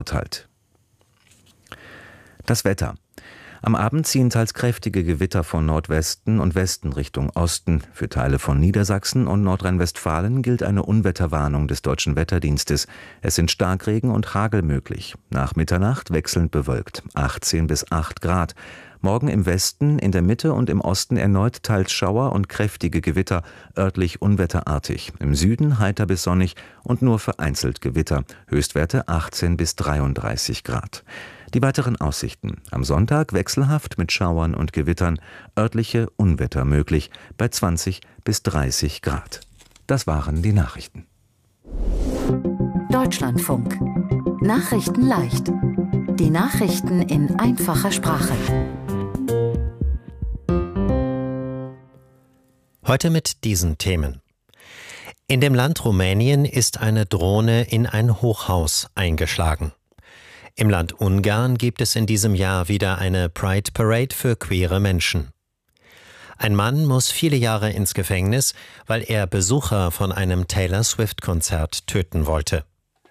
verurteilt. Das Wetter. Am Abend ziehen teils kräftige Gewitter von Nordwesten und Westen Richtung Osten. Für Teile von Niedersachsen und Nordrhein-Westfalen gilt eine Unwetterwarnung des Deutschen Wetterdienstes. Es sind Starkregen und Hagel möglich. Nach Mitternacht wechselnd bewölkt, 18 bis 8 Grad. Morgen im Westen, in der Mitte und im Osten erneut teils Schauer und kräftige Gewitter, örtlich unwetterartig. Im Süden heiter bis sonnig und nur vereinzelt Gewitter. Höchstwerte 18 bis 33 Grad. Die weiteren Aussichten. Am Sonntag wechselhaft mit Schauern und Gewittern, örtliche Unwetter möglich bei 20 bis 30 Grad. Das waren die Nachrichten. Deutschlandfunk. Nachrichten leicht. Die Nachrichten in einfacher Sprache. Heute mit diesen Themen. In dem Land Rumänien ist eine Drohne in ein Hochhaus eingeschlagen. Im Land Ungarn gibt es in diesem Jahr wieder eine Pride Parade für queere Menschen. Ein Mann muss viele Jahre ins Gefängnis, weil er Besucher von einem Taylor Swift-Konzert töten wollte.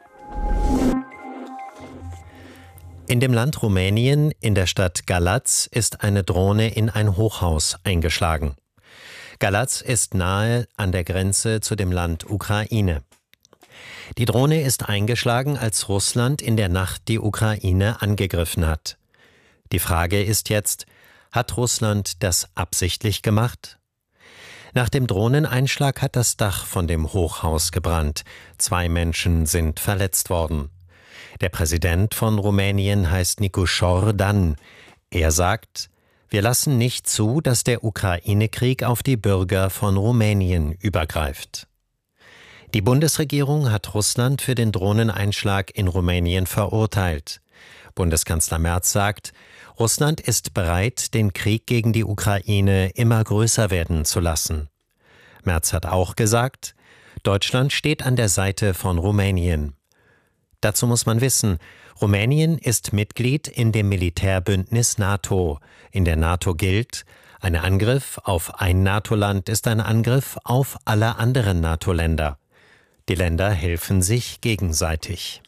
In dem Land Rumänien, in der Stadt Galați, ist eine Drohne in ein Hochhaus eingeschlagen. Galați ist nahe an der Grenze zu dem Land Ukraine. Die Drohne ist eingeschlagen, als Russland in der Nacht die Ukraine angegriffen hat. Die Frage ist jetzt, hat Russland das absichtlich gemacht? Nach dem Drohneneinschlag hat das Dach von dem Hochhaus gebrannt. 2 Menschen sind verletzt worden. Der Präsident von Rumänien heißt Nicu Dan. Er sagt, wir lassen nicht zu, dass der Ukraine-Krieg auf die Bürger von Rumänien übergreift. Die Bundesregierung hat Russland für den Drohneneinschlag in Rumänien verurteilt. Bundeskanzler Merz sagt, Russland ist bereit, den Krieg gegen die Ukraine immer größer werden zu lassen. Merz hat auch gesagt, Deutschland steht an der Seite von Rumänien. Dazu muss man wissen, Rumänien ist Mitglied in dem Militärbündnis NATO. In der NATO gilt, ein Angriff auf ein NATO-Land ist ein Angriff auf alle anderen NATO-Länder. Die Länder helfen sich gegenseitig.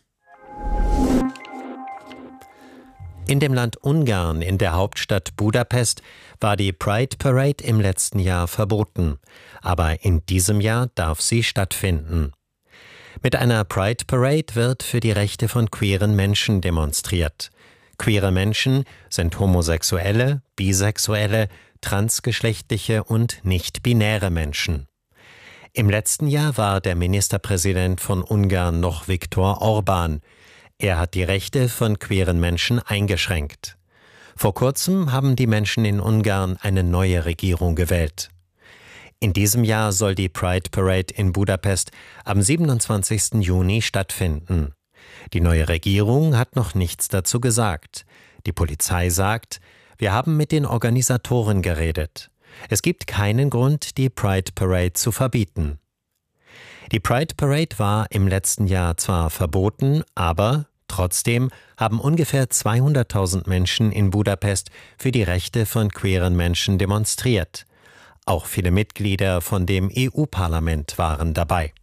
In dem Land Ungarn, in der Hauptstadt Budapest, war die Pride Parade im letzten Jahr verboten. Aber in diesem Jahr darf sie stattfinden. Mit einer Pride Parade wird für die Rechte von queeren Menschen demonstriert. Queere Menschen sind Homosexuelle, Bisexuelle, transgeschlechtliche und nicht-binäre Menschen. Im letzten Jahr war der Ministerpräsident von Ungarn noch Viktor Orbán. Er hat die Rechte von queeren Menschen eingeschränkt. Vor kurzem haben die Menschen in Ungarn eine neue Regierung gewählt. In diesem Jahr soll die Pride Parade in Budapest am 27. Juni stattfinden. Die neue Regierung hat noch nichts dazu gesagt. Die Polizei sagt, wir haben mit den Organisatoren geredet. Es gibt keinen Grund, die Pride Parade zu verbieten. Die Pride Parade war im letzten Jahr zwar verboten, aber trotzdem haben ungefähr 200.000 Menschen in Budapest für die Rechte von queeren Menschen demonstriert. Auch viele Mitglieder von dem EU-Parlament waren dabei.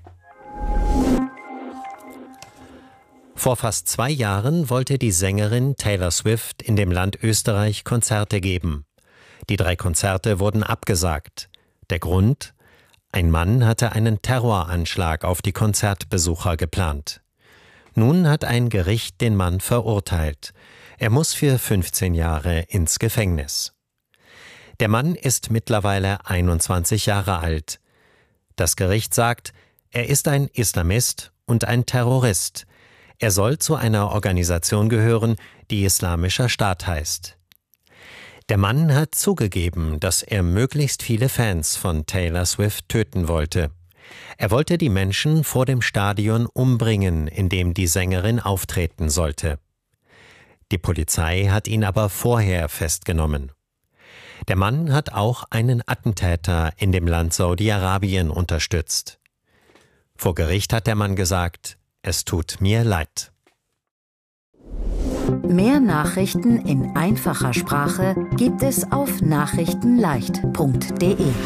Vor fast 2 Jahren wollte die Sängerin Taylor Swift in dem Land Österreich Konzerte geben. Die 3 Konzerte wurden abgesagt. Der Grund? Ein Mann hatte einen Terroranschlag auf die Konzertbesucher geplant. Nun hat ein Gericht den Mann verurteilt. Er muss für 15 Jahre ins Gefängnis. Der Mann ist mittlerweile 21 Jahre alt. Das Gericht sagt, er ist ein Islamist und ein Terrorist. Er soll zu einer Organisation gehören, die Islamischer Staat heißt. Der Mann hat zugegeben, dass er möglichst viele Fans von Taylor Swift töten wollte. Er wollte die Menschen vor dem Stadion umbringen, in dem die Sängerin auftreten sollte. Die Polizei hat ihn aber vorher festgenommen. Der Mann hat auch einen Attentäter in dem Land Saudi-Arabien unterstützt. Vor Gericht hat der Mann gesagt, es tut mir leid. Mehr Nachrichten in einfacher Sprache gibt es auf nachrichtenleicht.de.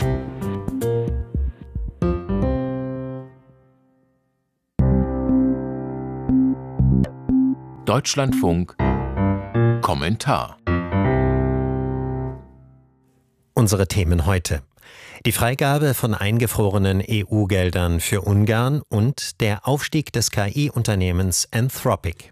Deutschlandfunk Kommentar. Unsere Themen heute: Die Freigabe von eingefrorenen EU-Geldern für Ungarn und der Aufstieg des KI-Unternehmens Anthropic.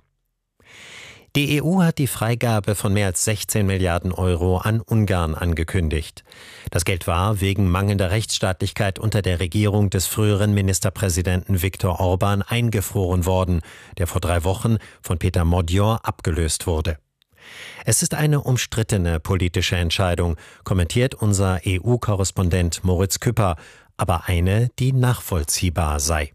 Die EU hat die Freigabe von mehr als 16 Milliarden Euro an Ungarn angekündigt. Das Geld war wegen mangelnder Rechtsstaatlichkeit unter der Regierung des früheren Ministerpräsidenten Viktor Orbán eingefroren worden, der vor 3 Wochen von Péter Magyar abgelöst wurde. Es ist eine umstrittene politische Entscheidung, kommentiert unser EU-Korrespondent Moritz Küpper, aber eine, die nachvollziehbar sei.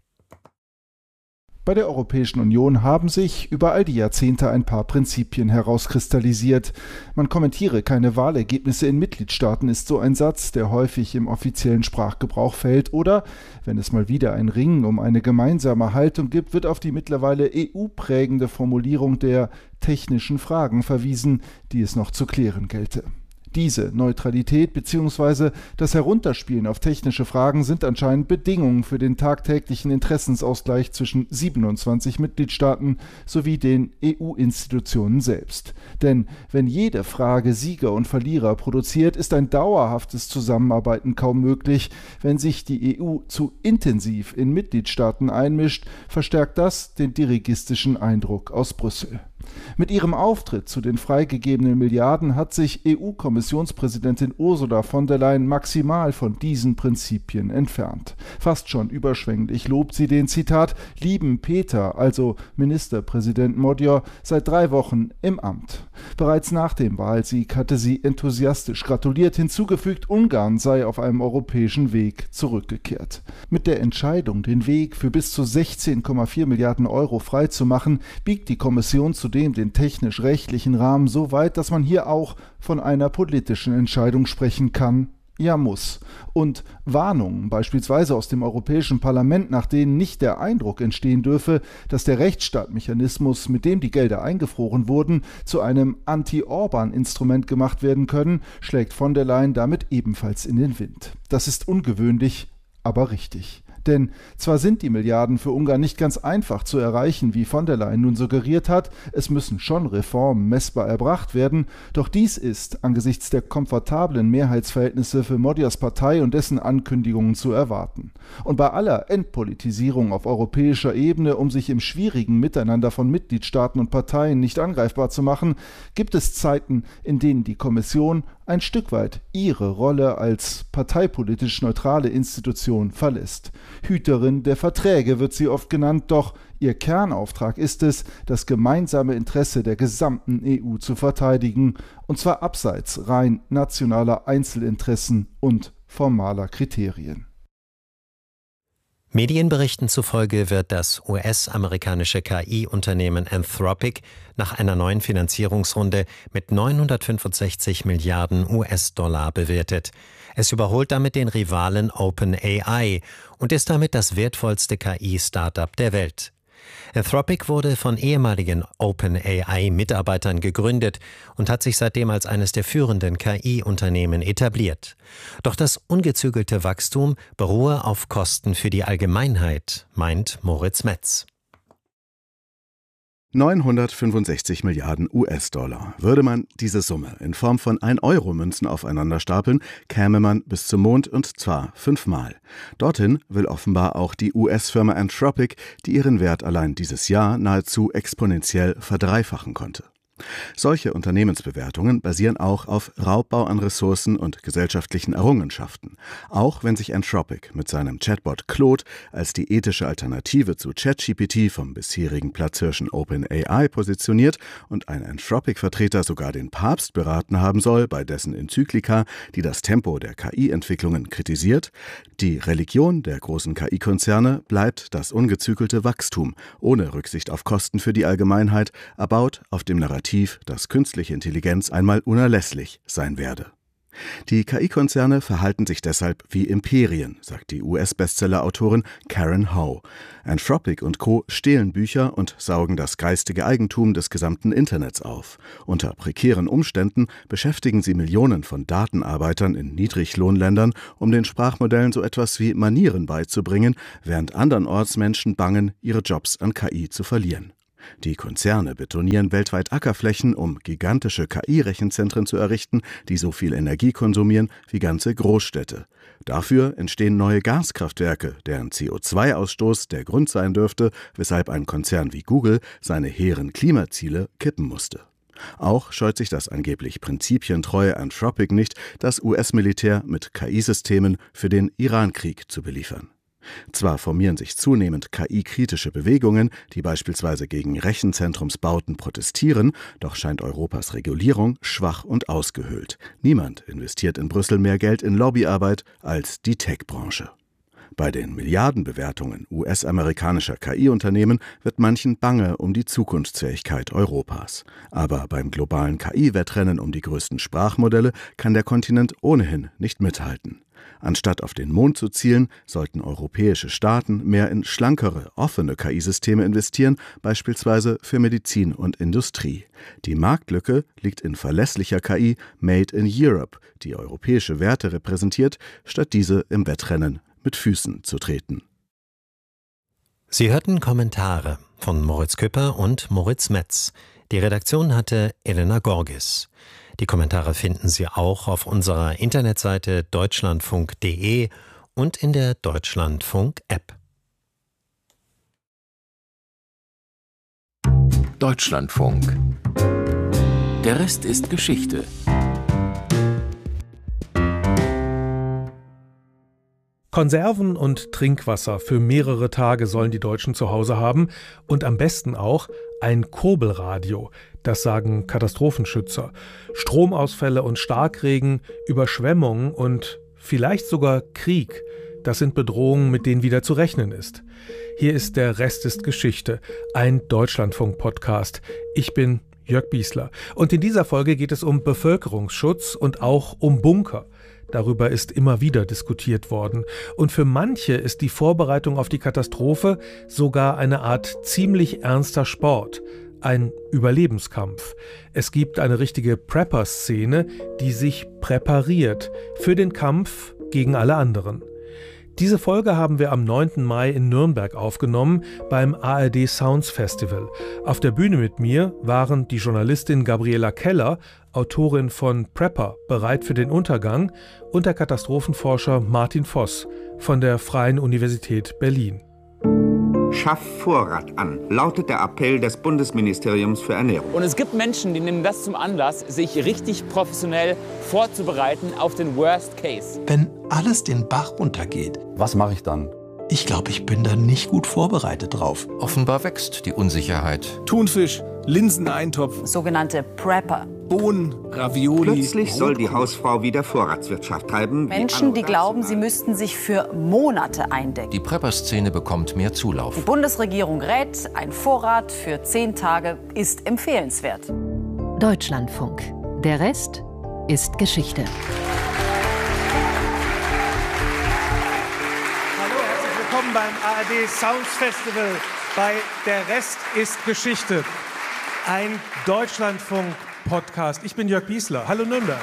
Bei der Europäischen Union haben sich über all die Jahrzehnte ein paar Prinzipien herauskristallisiert. Man kommentiere keine Wahlergebnisse in Mitgliedstaaten ist so ein Satz, der häufig im offiziellen Sprachgebrauch fällt. Oder, wenn es mal wieder ein Ringen um eine gemeinsame Haltung gibt, wird auf die mittlerweile EU-prägende Formulierung der technischen Fragen verwiesen, die es noch zu klären gelte. Diese Neutralität bzw. das Herunterspielen auf technische Fragen sind anscheinend Bedingungen für den tagtäglichen Interessensausgleich zwischen 27 Mitgliedstaaten sowie den EU-Institutionen selbst. Denn wenn jede Frage Sieger und Verlierer produziert, ist ein dauerhaftes Zusammenarbeiten kaum möglich. Wenn sich die EU zu intensiv in Mitgliedstaaten einmischt, verstärkt das den dirigistischen Eindruck aus Brüssel. Mit ihrem Auftritt zu den freigegebenen Milliarden hat sich EU-Kommissionspräsidentin Ursula von der Leyen maximal von diesen Prinzipien entfernt. Fast schon überschwänglich lobt sie den, Zitat, lieben Peter, also Ministerpräsident Magyar, seit 3 Wochen im Amt. Bereits nach dem Wahlsieg hatte sie enthusiastisch gratuliert, hinzugefügt, Ungarn sei auf einem europäischen Weg zurückgekehrt. Mit der Entscheidung, den Weg für bis zu 16,4 Milliarden Euro freizumachen, biegt die Kommission zudem den technisch-rechtlichen Rahmen so weit, dass man hier auch von einer politischen Entscheidung sprechen kann, ja muss. Und Warnungen, beispielsweise aus dem Europäischen Parlament, nach denen nicht der Eindruck entstehen dürfe, dass der Rechtsstaatmechanismus, mit dem die Gelder eingefroren wurden, zu einem Anti-Orban-Instrument gemacht werden können, schlägt von der Leyen damit ebenfalls in den Wind. Das ist ungewöhnlich, aber richtig. Denn zwar sind die Milliarden für Ungarn nicht ganz einfach zu erreichen, wie von der Leyen nun suggeriert hat, es müssen schon Reformen messbar erbracht werden, doch dies ist angesichts der komfortablen Mehrheitsverhältnisse für Magyars Partei und dessen Ankündigungen zu erwarten. Und bei aller Entpolitisierung auf europäischer Ebene, um sich im schwierigen Miteinander von Mitgliedstaaten und Parteien nicht angreifbar zu machen, gibt es Zeiten, in denen die Kommission ein Stück weit ihre Rolle als parteipolitisch neutrale Institution verlässt. Hüterin der Verträge wird sie oft genannt, doch ihr Kernauftrag ist es, das gemeinsame Interesse der gesamten EU zu verteidigen, und zwar abseits rein nationaler Einzelinteressen und formaler Kriterien. Medienberichten zufolge wird das US-amerikanische KI-Unternehmen Anthropic nach einer neuen Finanzierungsrunde mit 965 Milliarden US-Dollar bewertet. Es überholt damit den Rivalen OpenAI und ist damit das wertvollste KI-Startup der Welt. Anthropic wurde von ehemaligen OpenAI-Mitarbeitern gegründet und hat sich seitdem als eines der führenden KI-Unternehmen etabliert. Doch das ungezügelte Wachstum beruhe auf Kosten für die Allgemeinheit, meint Moritz Metz. 965 Milliarden US-Dollar. Würde man diese Summe in Form von 1-Euro-Münzen aufeinander stapeln, käme man bis zum Mond, und zwar 5-mal. Dorthin will offenbar auch die US-Firma Anthropic, die ihren Wert allein dieses Jahr nahezu exponentiell verdreifachen konnte. Solche Unternehmensbewertungen basieren auch auf Raubbau an Ressourcen und gesellschaftlichen Errungenschaften. Auch wenn sich Anthropic mit seinem Chatbot Claude als die ethische Alternative zu ChatGPT vom bisherigen Platzhirschen OpenAI positioniert und ein Anthropic-Vertreter sogar den Papst beraten haben soll bei dessen Enzyklika, die das Tempo der KI-Entwicklungen kritisiert, die Religion der großen KI-Konzerne bleibt das ungezügelte Wachstum, ohne Rücksicht auf Kosten für die Allgemeinheit, erbaut auf dem Narrativ, dass künstliche Intelligenz einmal unerlässlich sein werde. Die KI-Konzerne verhalten sich deshalb wie Imperien, sagt die US-Bestseller-Autorin Karen Howe. Anthropic und Co. stehlen Bücher und saugen das geistige Eigentum des gesamten Internets auf. Unter prekären Umständen beschäftigen sie Millionen von Datenarbeitern in Niedriglohnländern, um den Sprachmodellen so etwas wie Manieren beizubringen, während andernorts Menschen bangen, ihre Jobs an KI zu verlieren. Die Konzerne betonieren weltweit Ackerflächen, um gigantische KI-Rechenzentren zu errichten, die so viel Energie konsumieren wie ganze Großstädte. Dafür entstehen neue Gaskraftwerke, deren CO2-Ausstoß der Grund sein dürfte, weshalb ein Konzern wie Google seine hehren Klimaziele kippen musste. Auch scheut sich das angeblich prinzipientreue Anthropic nicht, das US-Militär mit KI-Systemen für den Iran-Krieg zu beliefern. Zwar formieren sich zunehmend KI-kritische Bewegungen, die beispielsweise gegen Rechenzentrumsbauten protestieren, doch scheint Europas Regulierung schwach und ausgehöhlt. Niemand investiert in Brüssel mehr Geld in Lobbyarbeit als die Tech-Branche. Bei den Milliardenbewertungen US-amerikanischer KI-Unternehmen wird manchen bange um die Zukunftsfähigkeit Europas. Aber beim globalen KI-Wettrennen um die größten Sprachmodelle kann der Kontinent ohnehin nicht mithalten. Anstatt auf den Mond zu zielen, sollten europäische Staaten mehr in schlankere, offene KI-Systeme investieren, beispielsweise für Medizin und Industrie. Die Marktlücke liegt in verlässlicher KI Made in Europe, die europäische Werte repräsentiert, statt diese im Wettrennen mit Füßen zu treten. Sie hörten Kommentare von Moritz Küpper und Moritz Metz. Die Redaktion hatte Elena Gorgis. Die Kommentare finden Sie auch auf unserer Internetseite deutschlandfunk.de und in der Deutschlandfunk-App. Deutschlandfunk. Der Rest ist Geschichte. Konserven und Trinkwasser für mehrere Tage sollen die Deutschen zu Hause haben und am besten auch ein Kurbelradio. Das sagen Katastrophenschützer. Stromausfälle und Starkregen, Überschwemmungen und vielleicht sogar Krieg, das sind Bedrohungen, mit denen wieder zu rechnen ist. Hier ist der Rest ist Geschichte, ein Deutschlandfunk-Podcast. Ich bin Jörg Biesler und in dieser Folge geht es um Bevölkerungsschutz und auch um Bunker. Darüber ist immer wieder diskutiert worden. Und für manche ist die Vorbereitung auf die Katastrophe sogar eine Art ziemlich ernster Sport, ein Überlebenskampf. Es gibt eine richtige Prepper-Szene, die sich präpariert für den Kampf gegen alle anderen. Diese Folge haben wir am 9. Mai in Nürnberg aufgenommen beim ARD Sounds Festival. Auf der Bühne mit mir waren die Journalistin Gabriela Keller, Autorin von Prepper, bereit für den Untergang, und der Katastrophenforscher Martin Voss von der Freien Universität Berlin. Schaff Vorrat an, lautet der Appell des Bundesministeriums für Ernährung. Und es gibt Menschen, die nehmen das zum Anlass, sich richtig professionell vorzubereiten auf den Worst Case. Wenn alles den Bach runtergeht, was mache ich dann? Ich glaube, ich bin da nicht gut vorbereitet drauf. Offenbar wächst die Unsicherheit. Thunfisch, Linseneintopf, sogenannte Prepper. Bohnen, Ravioli. Plötzlich soll die Hausfrau wieder Vorratswirtschaft treiben. Menschen, die glauben, sie müssten sich für Monate eindecken. Die Prepper-Szene bekommt mehr Zulauf. Die Bundesregierung rät, ein Vorrat für 10 Tage ist empfehlenswert. Deutschlandfunk. Der Rest ist Geschichte. Hallo, herzlich willkommen beim ARD Sounds Festival bei Der Rest ist Geschichte. Ein Deutschlandfunk-Podcast. Ich bin Jörg Biesler. Hallo Nürnberg.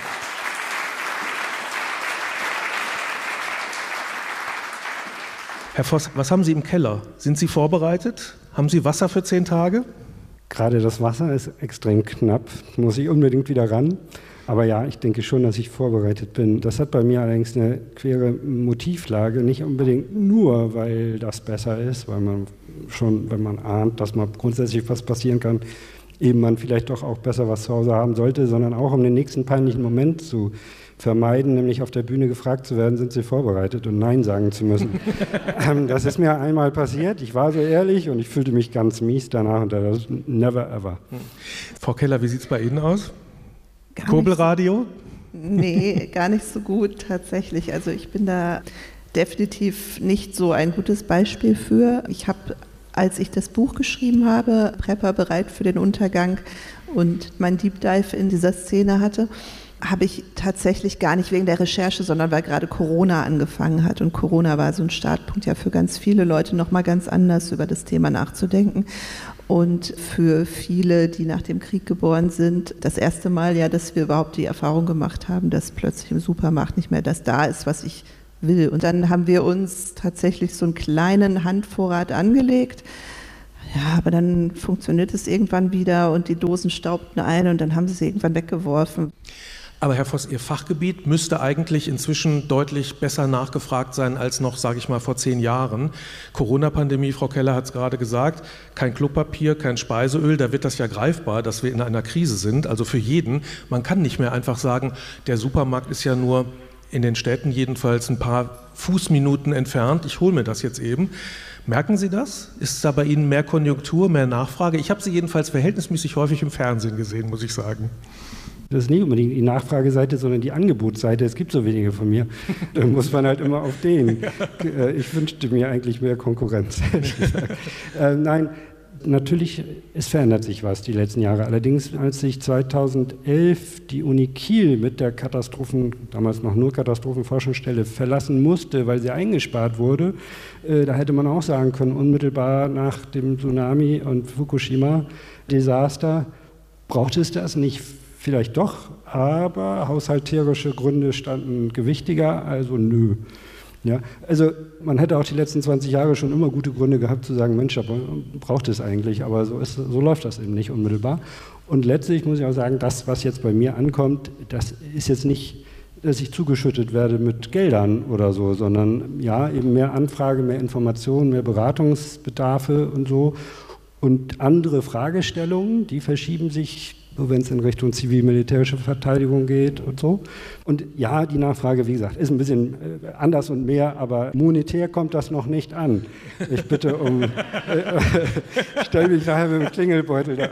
Herr Voss, was haben Sie im Keller? Sind Sie vorbereitet? Haben Sie Wasser für 10 Tage? Gerade das Wasser ist extrem knapp, muss ich unbedingt wieder ran. Aber ja, ich denke schon, dass ich vorbereitet bin. Das hat bei mir allerdings eine quere Motivlage, nicht unbedingt nur, weil das besser ist, weil man schon, wenn man ahnt, dass mal grundsätzlich was passieren kann, eben man vielleicht doch auch besser was zu Hause haben sollte, sondern auch um den nächsten peinlichen Moment zu vermeiden, nämlich auf der Bühne gefragt zu werden, sind Sie vorbereitet und Nein sagen zu müssen. Das ist mir einmal passiert, ich war so ehrlich und ich fühlte mich ganz mies danach und das never ever. Frau Keller, wie sieht es bei Ihnen aus? Kurbelradio? Nee, gar nicht so gut tatsächlich. Also ich bin da definitiv nicht so ein gutes Beispiel für. Ich habe, als ich das Buch geschrieben habe, Prepper bereit für den Untergang und mein Deep Dive in dieser Szene hatte, habe ich tatsächlich gar nicht wegen der Recherche, sondern weil gerade Corona angefangen hat. Und Corona war so ein Startpunkt ja für ganz viele Leute, nochmal ganz anders über das Thema nachzudenken. Und für viele, die nach dem Krieg geboren sind, das erste Mal ja, dass wir überhaupt die Erfahrung gemacht haben, dass plötzlich im Supermarkt nicht mehr das da ist, was ich will. Und dann haben wir uns tatsächlich so einen kleinen Handvorrat angelegt. Ja, aber dann funktioniert es irgendwann wieder und die Dosen staubten ein und dann haben sie irgendwann weggeworfen. Aber Herr Voss, Ihr Fachgebiet müsste eigentlich inzwischen deutlich besser nachgefragt sein als noch, sage ich mal, vor 10 Jahren. Corona-Pandemie, Frau Keller hat es gerade gesagt, kein Klopapier, kein Speiseöl, da wird das ja greifbar, dass wir in einer Krise sind, also für jeden. Man kann nicht mehr einfach sagen, der Supermarkt ist ja nur in den Städten jedenfalls ein paar Fußminuten entfernt, ich hole mir das jetzt eben. Merken Sie das? Ist da bei Ihnen mehr Konjunktur, mehr Nachfrage? Ich habe Sie jedenfalls verhältnismäßig häufig im Fernsehen gesehen, muss ich sagen. Das ist nicht unbedingt die Nachfrageseite, sondern die Angebotsseite. Es gibt so wenige von mir. Da muss man halt immer auf den. Ich wünschte mir eigentlich mehr Konkurrenz. Nein, natürlich, es verändert sich was die letzten Jahre. Allerdings, als sich 2011 die Uni Kiel mit der damals noch nur Katastrophenforschungsstelle verlassen musste, weil sie eingespart wurde, da hätte man auch sagen können, unmittelbar nach dem Tsunami und Fukushima-Desaster brauchte es das nicht. Vielleicht doch, aber haushalterische Gründe standen gewichtiger, also nö. Ja, also man hätte auch die letzten 20 Jahre schon immer gute Gründe gehabt zu sagen, Mensch, aber braucht es eigentlich, aber so läuft das eben nicht unmittelbar. Und letztlich muss ich auch sagen, das, was jetzt bei mir ankommt, das ist jetzt nicht, dass ich zugeschüttet werde mit Geldern oder so, sondern ja, eben mehr Anfrage, mehr Informationen, mehr Beratungsbedarfe und so. Und andere Fragestellungen, die verschieben sich, wenn es in Richtung zivil-militärische Verteidigung geht und so. Und ja, die Nachfrage, wie gesagt, ist ein bisschen anders und mehr, aber monetär kommt das noch nicht an. Ich bitte stell mich nachher mit dem Klingelbeutel da.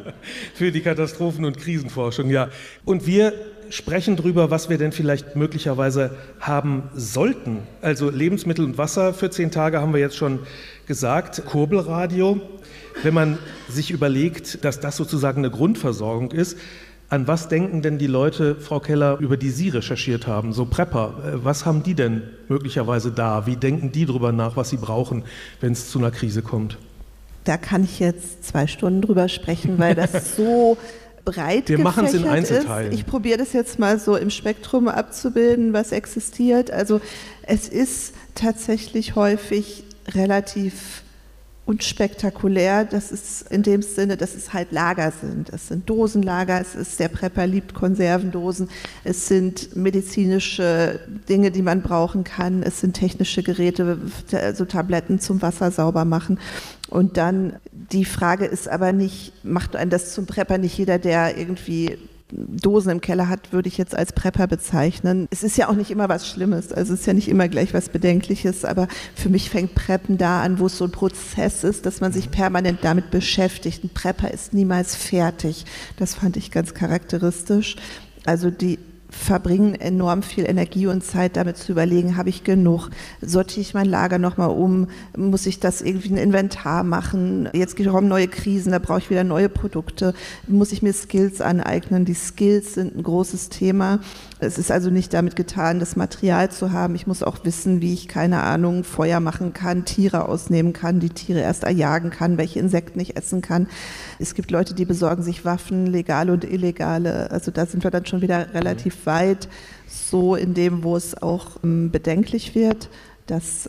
Für die Katastrophen- und Krisenforschung, ja. Und wir sprechen darüber, was wir denn vielleicht möglicherweise haben sollten. Also Lebensmittel und Wasser für 10 Tage haben wir jetzt schon gesagt. Kurbelradio. Wenn man sich überlegt, dass das sozusagen eine Grundversorgung ist, an was denken denn die Leute, Frau Keller, über die Sie recherchiert haben, so Prepper? Was haben die denn möglicherweise da? Wie denken die darüber nach, was sie brauchen, wenn es zu einer Krise kommt? Da kann ich jetzt 2 Stunden drüber sprechen, weil das so breit wir machen es in gefächert Einzelteilen. ist. Ich probiere das jetzt mal so im Spektrum abzubilden, was existiert. Also es ist tatsächlich häufig relativ unspektakulär, das ist in dem Sinne, dass es halt Lager sind. Es sind Dosenlager, der Prepper liebt Konservendosen, es sind medizinische Dinge, die man brauchen kann, es sind technische Geräte, also Tabletten zum Wasser sauber machen. Und dann, die Frage ist aber nicht, macht einen das zum Prepper? Nicht jeder, der irgendwie Dosen im Keller hat, würde ich jetzt als Prepper bezeichnen. Es ist ja auch nicht immer was Schlimmes, also es ist ja nicht immer gleich was Bedenkliches, aber für mich fängt Preppen da an, wo es so ein Prozess ist, dass man sich permanent damit beschäftigt. Ein Prepper ist niemals fertig. Das fand ich ganz charakteristisch. Also die verbringen enorm viel Energie und Zeit damit zu überlegen, habe ich genug, sortiere ich mein Lager nochmal um, muss ich das irgendwie ein Inventar machen, jetzt kommen neue Krisen, da brauche ich wieder neue Produkte, muss ich mir Skills aneignen, die Skills sind ein großes Thema. Es ist also nicht damit getan, das Material zu haben, ich muss auch wissen, wie ich, keine Ahnung, Feuer machen kann, Tiere ausnehmen kann, die Tiere erst erjagen kann, welche Insekten ich essen kann. Es gibt Leute, die besorgen sich Waffen, legale und illegale, also da sind wir dann schon wieder relativ weit, so in dem, wo es auch bedenklich wird, dass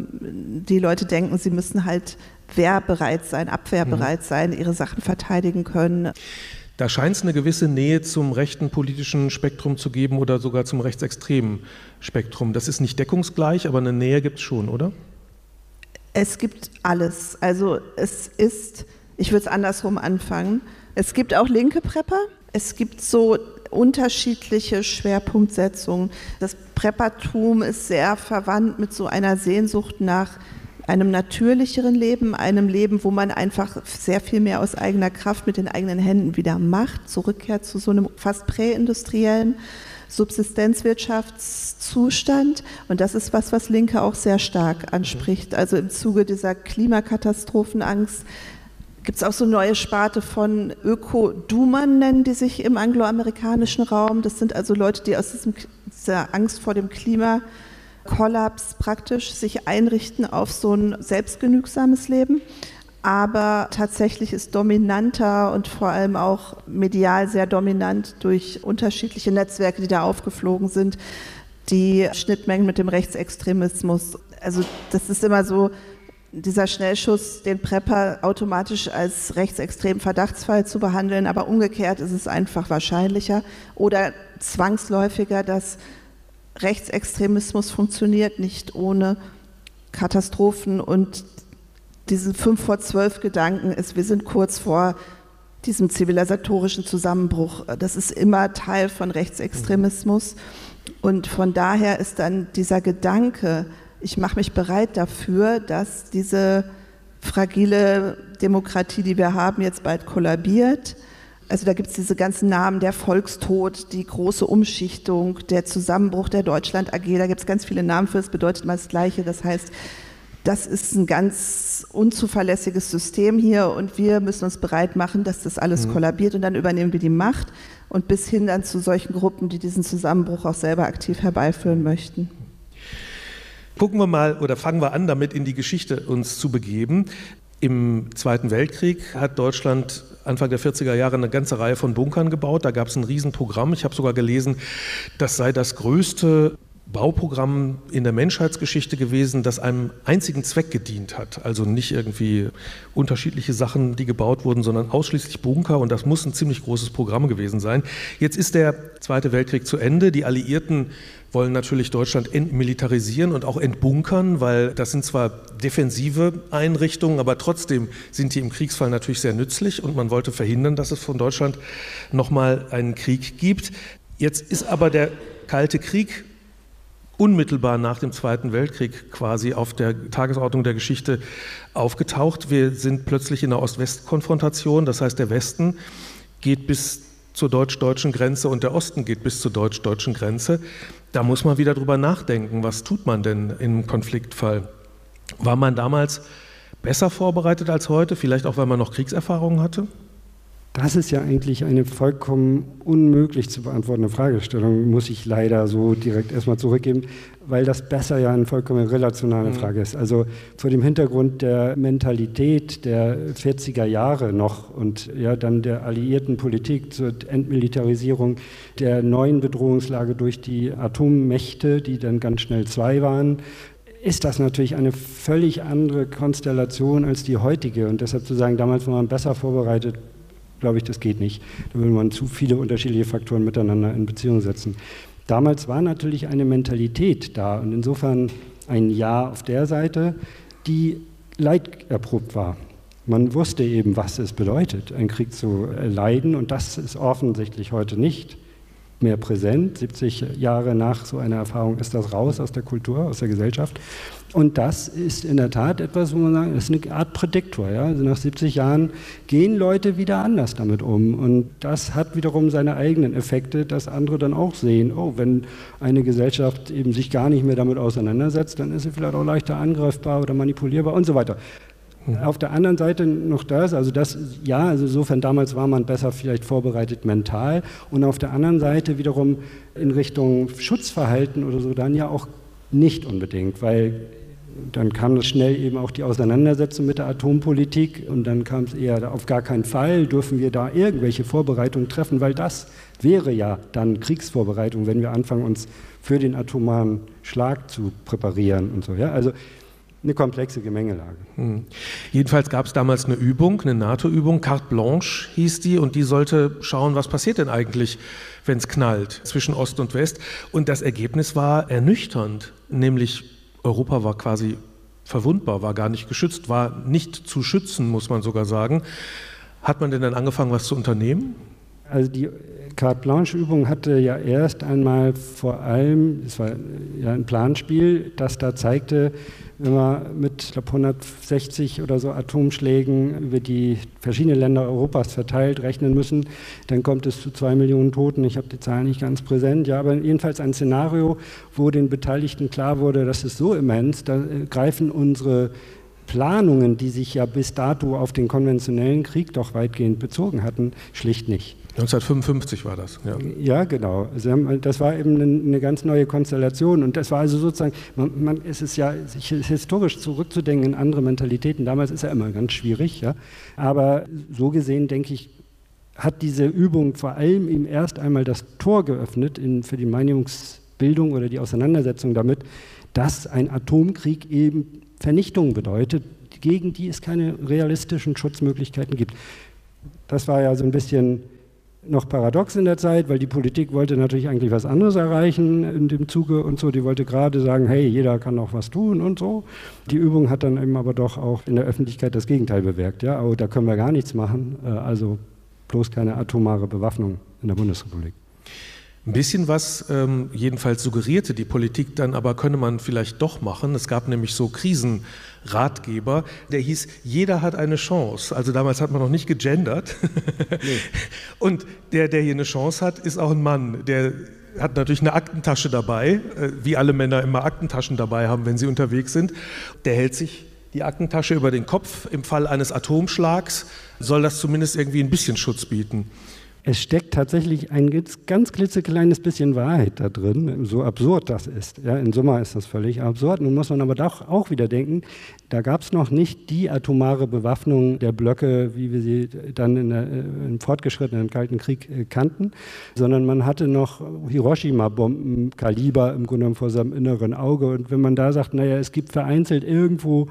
die Leute denken, sie müssen halt wehrbereit sein, abwehrbereit sein, ihre Sachen verteidigen können. Da scheint es eine gewisse Nähe zum rechten politischen Spektrum zu geben oder sogar zum rechtsextremen Spektrum. Das ist nicht deckungsgleich, aber eine Nähe gibt es schon, oder? Es gibt alles. Also es ist, ich würde es andersrum anfangen, es gibt auch linke Prepper, es gibt so unterschiedliche Schwerpunktsetzungen. Das Preppertum ist sehr verwandt mit so einer Sehnsucht nach einem natürlicheren Leben, einem Leben, wo man einfach sehr viel mehr aus eigener Kraft mit den eigenen Händen wieder macht, zurückkehrt zu so einem fast präindustriellen Subsistenzwirtschaftszustand. Und das ist was Linke auch sehr stark anspricht. Also im Zuge dieser Klimakatastrophenangst gibt es auch so eine neue Sparte von Öko-Doomern, nennen die sich im angloamerikanischen Raum. Das sind also Leute, die aus dieser Angst vor dem Klimakollaps praktisch sich einrichten auf so ein selbstgenügsames Leben. Aber tatsächlich ist dominanter und vor allem auch medial sehr dominant durch unterschiedliche Netzwerke, die da aufgeflogen sind, die Schnittmengen mit dem Rechtsextremismus. Also das ist immer so, dieser Schnellschuss, den Prepper automatisch als rechtsextremen Verdachtsfall zu behandeln, aber umgekehrt ist es einfach wahrscheinlicher oder zwangsläufiger, dass Rechtsextremismus funktioniert, nicht ohne Katastrophen und diesen 5 vor 12 Gedanken ist, wir sind kurz vor diesem zivilisatorischen Zusammenbruch. Das ist immer Teil von Rechtsextremismus und von daher ist dann dieser Gedanke, ich mache mich bereit dafür, dass diese fragile Demokratie, die wir haben, jetzt bald kollabiert. Also da gibt es diese ganzen Namen, der Volkstod, die große Umschichtung, der Zusammenbruch der Deutschland AG, da gibt es ganz viele Namen für, es bedeutet mal das Gleiche. Das heißt, das ist ein ganz unzuverlässiges System hier und wir müssen uns bereit machen, dass das alles kollabiert und dann übernehmen wir die Macht und bis hin dann zu solchen Gruppen, die diesen Zusammenbruch auch selber aktiv herbeiführen möchten. Gucken wir mal oder fangen wir an, damit in die Geschichte uns zu begeben. Im Zweiten Weltkrieg hat Deutschland Anfang der 40er Jahre eine ganze Reihe von Bunkern gebaut. Da gab es ein Riesenprogramm. Ich habe sogar gelesen, das sei das größte Bauprogramm in der Menschheitsgeschichte gewesen, das einem einzigen Zweck gedient hat. Also nicht irgendwie unterschiedliche Sachen, die gebaut wurden, sondern ausschließlich Bunker. Und das muss ein ziemlich großes Programm gewesen sein. Jetzt ist der Zweite Weltkrieg zu Ende. Die Alliierten wollen natürlich Deutschland entmilitarisieren und auch entbunkern, weil das sind zwar defensive Einrichtungen, aber trotzdem sind die im Kriegsfall natürlich sehr nützlich und man wollte verhindern, dass es von Deutschland nochmal einen Krieg gibt. Jetzt ist aber der Kalte Krieg unmittelbar nach dem Zweiten Weltkrieg quasi auf der Tagesordnung der Geschichte aufgetaucht. Wir sind plötzlich in einer Ost-West-Konfrontation, das heißt, der Westen geht bis zur deutsch-deutschen Grenze und der Osten geht bis zur deutsch-deutschen Grenze. Da muss man wieder drüber nachdenken, was tut man denn im Konfliktfall? War man damals besser vorbereitet als heute, vielleicht auch, weil man noch Kriegserfahrungen hatte? Das ist ja eigentlich eine vollkommen unmöglich zu beantwortende Fragestellung, muss ich leider so direkt erstmal zurückgeben, weil das besser ja eine vollkommen relationale Frage ist. Also vor dem Hintergrund der Mentalität der 40er Jahre noch und ja dann der alliierten Politik zur Entmilitarisierung der neuen Bedrohungslage durch die Atommächte, die dann ganz schnell 2 waren, ist das natürlich eine völlig andere Konstellation als die heutige. Und deshalb zu sagen, damals war man besser vorbereitet, glaube ich, das geht nicht. Da würde man zu viele unterschiedliche Faktoren miteinander in Beziehung setzen. Damals war natürlich eine Mentalität da und insofern ein Ja auf der Seite, die leiderprobt war. Man wusste eben, was es bedeutet, einen Krieg zu leiden und das ist offensichtlich heute nicht mehr präsent. 70 Jahre nach so einer Erfahrung ist das raus aus der Kultur, aus der Gesellschaft. Und das ist in der Tat etwas, wo man sagt, das ist eine Art Prädiktor. Ja? Also nach 70 Jahren gehen Leute wieder anders damit um. Und das hat wiederum seine eigenen Effekte, dass andere dann auch sehen, oh, wenn eine Gesellschaft eben sich gar nicht mehr damit auseinandersetzt, dann ist sie vielleicht auch leichter angreifbar oder manipulierbar und so weiter. Auf der anderen Seite noch das, also insofern damals war man besser vielleicht vorbereitet mental und auf der anderen Seite wiederum in Richtung Schutzverhalten oder so dann ja auch nicht unbedingt, weil dann kam es schnell eben auch die Auseinandersetzung mit der Atompolitik und dann kam es eher auf gar keinen Fall, dürfen wir da irgendwelche Vorbereitungen treffen, weil das wäre ja dann Kriegsvorbereitung, wenn wir anfangen, uns für den atomaren Schlag zu präparieren und so. Ja? Also eine komplexe Gemengelage. Jedenfalls gab es damals eine Übung, eine NATO-Übung, Carte Blanche hieß die, und die sollte schauen, was passiert denn eigentlich, wenn es knallt zwischen Ost und West. Und das Ergebnis war ernüchternd, nämlich Europa war quasi verwundbar, war gar nicht geschützt, war nicht zu schützen, muss man sogar sagen. Hat man denn dann angefangen, was zu unternehmen? Also die Carte Blanche-Übung hatte ja erst einmal vor allem, es war ja ein Planspiel, das da zeigte, wenn wir mit, ich glaube, 160 oder so Atomschlägen über die verschiedenen Länder Europas verteilt rechnen müssen, dann kommt es zu 2 Millionen Toten. Ich habe die Zahlen nicht ganz präsent, ja, aber jedenfalls ein Szenario, wo den Beteiligten klar wurde, das ist so immens, da greifen unsere Planungen, die sich ja bis dato auf den konventionellen Krieg doch weitgehend bezogen hatten, schlicht nicht. 1955 war das, ja. Ja, genau. Also das war eben eine ganz neue Konstellation und das war also sozusagen, es ist ja, sich historisch zurückzudenken in andere Mentalitäten, damals ist ja immer ganz schwierig, ja. Aber so gesehen, denke ich, hat diese Übung vor allem eben erst einmal das Tor geöffnet für die Meinungsbildung oder die Auseinandersetzung damit, dass ein Atomkrieg eben Vernichtung bedeutet, gegen die es keine realistischen Schutzmöglichkeiten gibt. Das war ja so ein bisschen noch paradox in der Zeit, weil die Politik wollte natürlich eigentlich was anderes erreichen in dem Zuge und so. Die wollte gerade sagen, hey, jeder kann auch was tun und so. Die Übung hat dann eben aber doch auch in der Öffentlichkeit das Gegenteil bewirkt. Ja? Oh, da können wir gar nichts machen, also bloß keine atomare Bewaffnung in der Bundesrepublik. Ein bisschen was jedenfalls suggerierte die Politik dann, aber könne man vielleicht doch machen. Es gab nämlich so Krisenratgeber, der hieß, jeder hat eine Chance. Also damals hat man noch nicht gegendert. Nee. Und der hier eine Chance hat, ist auch ein Mann. Der hat natürlich eine Aktentasche dabei, wie alle Männer immer Aktentaschen dabei haben, wenn sie unterwegs sind. Der hält sich die Aktentasche über den Kopf. Im Fall eines Atomschlags soll das zumindest irgendwie ein bisschen Schutz bieten. Es steckt tatsächlich ein ganz klitzekleines bisschen Wahrheit da drin, so absurd das ist. Ja, in Summe ist das völlig absurd. Nun muss man aber doch auch wieder denken, da gab es noch nicht die atomare Bewaffnung der Blöcke, wie wir sie dann im fortgeschrittenen Kalten Krieg kannten, sondern man hatte noch Hiroshima-Bombenkaliber im Grunde genommen vor seinem inneren Auge. Und wenn man da sagt, naja, es gibt vereinzelt irgendwo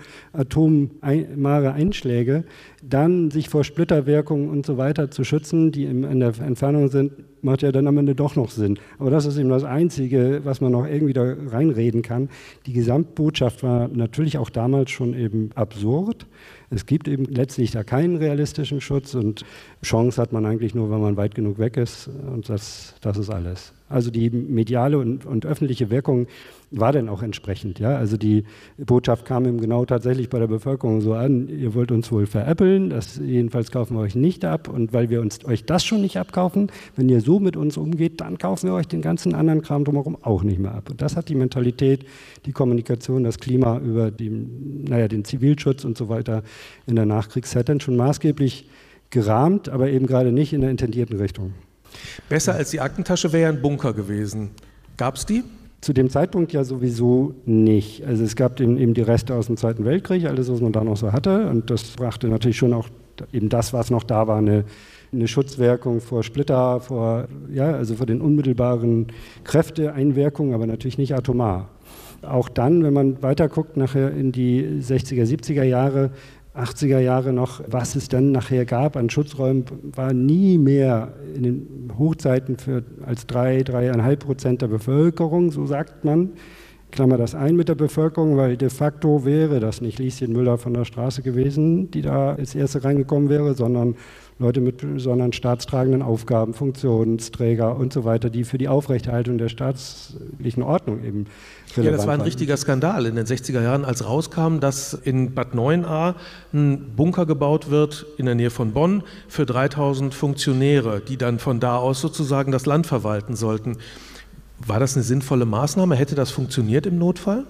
atomare Einschläge, dann sich vor Splitterwirkungen und so weiter zu schützen, die in der Entfernung sind, macht ja dann am Ende doch noch Sinn. Aber das ist eben das Einzige, was man noch irgendwie da reinreden kann. Die Gesamtbotschaft war natürlich auch damals schon eben absurd. Es gibt eben letztlich da keinen realistischen Schutz und Chance hat man eigentlich nur, wenn man weit genug weg ist und das ist alles. Also die mediale und öffentliche Wirkung war dann auch entsprechend. Ja? Also die Botschaft kam eben genau tatsächlich bei der Bevölkerung so an, ihr wollt uns wohl veräppeln, das jedenfalls kaufen wir euch nicht ab und weil wir euch das schon nicht abkaufen, wenn ihr so mit uns umgeht, dann kaufen wir euch den ganzen anderen Kram drumherum auch nicht mehr ab. Und das hat die Mentalität, die Kommunikation, das Klima über den Zivilschutz und so weiter in der Nachkriegszeit dann schon maßgeblich gerahmt, aber eben gerade nicht in der intendierten Richtung. Besser als die Aktentasche wäre ja ein Bunker gewesen. Gab es die? Zu dem Zeitpunkt ja sowieso nicht. Also es gab eben die Reste aus dem Zweiten Weltkrieg, alles, was man da noch so hatte. Und das brachte natürlich schon auch eben das, was noch da war, eine Schutzwirkung vor Splitter, also vor den unmittelbaren Kräfteeinwirkungen, aber natürlich nicht atomar. Auch dann, wenn man weiter guckt, nachher in die 60er, 70er Jahre, 80er Jahre noch, was es dann nachher gab an Schutzräumen, war nie mehr in den Hochzeiten als 3,5% der Bevölkerung, so sagt man. Klammer das ein mit der Bevölkerung, weil de facto wäre das nicht Lieschen Müller von der Straße gewesen, die da als Erste reingekommen wäre, sondern Leute mit besonderen staatstragenden Aufgaben, Funktionsträger und so weiter, die für die Aufrechterhaltung der staatlichen Ordnung eben relevant waren. Ja, das war ein richtiger Skandal in den 60er Jahren, als rauskam, dass in Bad Neuenahr ein Bunker gebaut wird in der Nähe von Bonn für 3000 Funktionäre, die dann von da aus sozusagen das Land verwalten sollten. War das eine sinnvolle Maßnahme? Hätte das funktioniert im Notfall?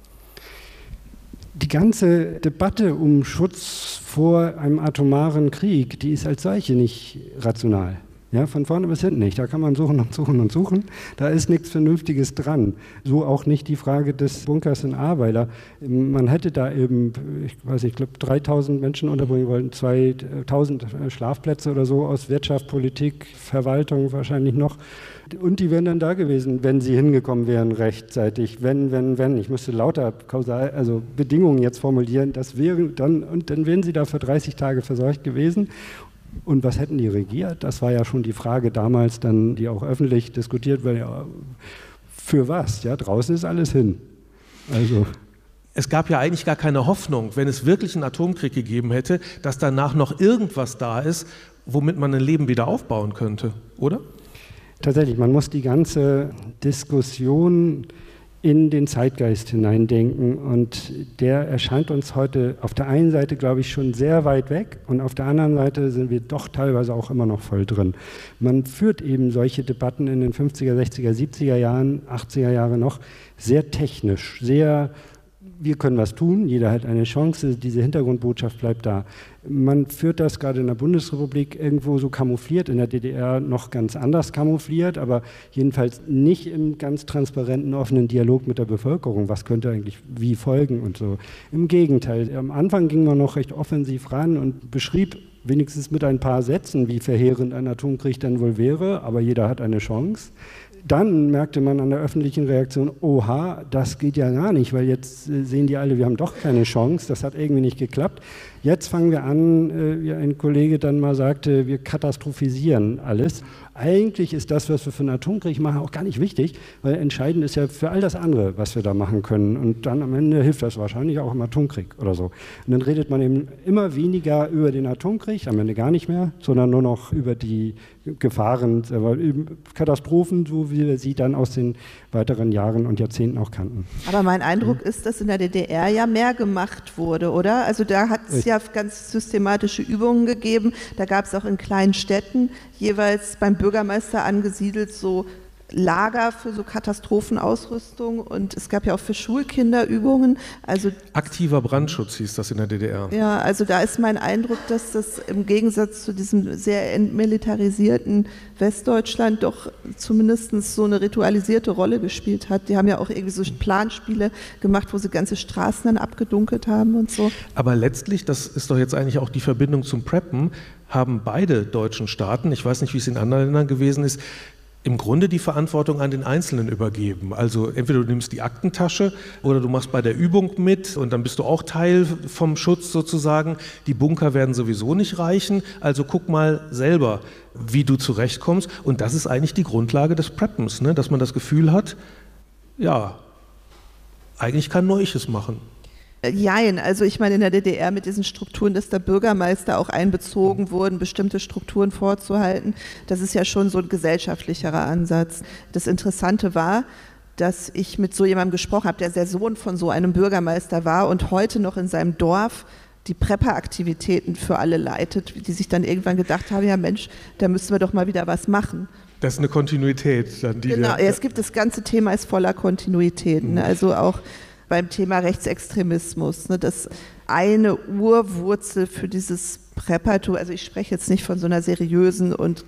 Die ganze Debatte um Schutz vor einem atomaren Krieg, die ist als solche nicht rational. Ja, von vorne bis hinten nicht. Da kann man suchen und suchen und suchen. Da ist nichts Vernünftiges dran. So auch nicht die Frage des Bunkers in Ahrweiler. Man hätte da eben, ich glaube 3000 Menschen unterbringen wollen, 2000 Schlafplätze oder so aus Wirtschaft, Politik, Verwaltung wahrscheinlich noch. Und die wären dann da gewesen, wenn sie hingekommen wären rechtzeitig. Wenn. Ich müsste lauter Bedingungen jetzt formulieren. Das wäre dann, und dann wären sie da für 30 Tage versorgt gewesen. Und was hätten die regiert? Das war ja schon die Frage damals, dann, die auch öffentlich diskutiert wurde. Ja, für was? Ja, draußen ist alles hin. Also. Es gab ja eigentlich gar keine Hoffnung, wenn es wirklich einen Atomkrieg gegeben hätte, dass danach noch irgendwas da ist, womit man ein Leben wieder aufbauen könnte, oder? Tatsächlich, man muss die ganze Diskussion in den Zeitgeist hineindenken und der erscheint uns heute auf der einen Seite, glaube ich, schon sehr weit weg und auf der anderen Seite sind wir doch teilweise auch immer noch voll drin. Man führt eben solche Debatten in den 50er, 60er, 70er Jahren, 80er Jahre noch sehr technisch, sehr, wir können was tun, jeder hat eine Chance, diese Hintergrundbotschaft bleibt da. Man führt das gerade in der Bundesrepublik irgendwo so kamoufliert, in der DDR noch ganz anders kamoufliert, aber jedenfalls nicht im ganz transparenten, offenen Dialog mit der Bevölkerung. Was könnte eigentlich wie folgen und so. Im Gegenteil, am Anfang ging man noch recht offensiv ran und beschrieb wenigstens mit ein paar Sätzen, wie verheerend ein Atomkrieg dann wohl wäre, aber jeder hat eine Chance. dann merkte man an der öffentlichen Reaktion, oha, das geht ja gar nicht, weil jetzt sehen die alle, wir haben doch keine Chance, das hat irgendwie nicht geklappt. Jetzt fangen wir an, wie ein Kollege dann mal sagte, wir katastrophisieren alles. Eigentlich ist das, was wir für den Atomkrieg machen, auch gar nicht wichtig, weil entscheidend ist ja für all das andere, was wir da machen können. Und dann am Ende hilft das wahrscheinlich auch im Atomkrieg oder so. Und dann redet man eben immer weniger über den Atomkrieg, am Ende gar nicht mehr, sondern nur noch über die Gefahren, Katastrophen, so wie wir sie dann aus den weiteren Jahren und Jahrzehnten auch kannten. Aber mein Eindruck ist, dass in der DDR ja mehr gemacht wurde, oder? Also da hat es ja ganz systematische Übungen gegeben. Da gab es auch in kleinen Städten jeweils beim Bürgermeister angesiedelt so Lager für so Katastrophenausrüstung und es gab ja auch für Schulkinder Übungen. Also aktiver Brandschutz hieß das in der DDR. Ja, also da ist mein Eindruck, dass das im Gegensatz zu diesem sehr entmilitarisierten Westdeutschland doch zumindest so eine ritualisierte Rolle gespielt hat. Die haben ja auch irgendwie so Planspiele gemacht, wo sie ganze Straßen dann abgedunkelt haben und so. Aber letztlich, das ist doch jetzt eigentlich auch die Verbindung zum Preppen, haben beide deutschen Staaten, ich weiß nicht, wie es in anderen Ländern gewesen ist, im Grunde die Verantwortung an den Einzelnen übergeben. Also entweder du nimmst die Aktentasche oder du machst bei der Übung mit und dann bist du auch Teil vom Schutz sozusagen. Die Bunker werden sowieso nicht reichen, also guck mal selber, wie du zurechtkommst. Und das ist eigentlich die Grundlage des Preppens, ne? Dass man das Gefühl hat, ja, eigentlich kann nur ich es machen. Jein, also ich meine in der DDR mit diesen Strukturen, dass der Bürgermeister auch einbezogen wurden, bestimmte Strukturen vorzuhalten, das ist ja schon so ein gesellschaftlicherer Ansatz. Das Interessante war, dass ich mit so jemandem gesprochen habe, der der Sohn von so einem Bürgermeister war und heute noch in seinem Dorf die Prepper-Aktivitäten für alle leitet, die sich dann irgendwann gedacht haben, ja Mensch, da müssen wir doch mal wieder was machen. Das ist eine Kontinuität. Genau, es gibt das ganze Thema ist voller Kontinuitäten, also auch beim Thema Rechtsextremismus, ne, das eine Urwurzel für dieses Preppertum, also ich spreche jetzt nicht von so einer seriösen und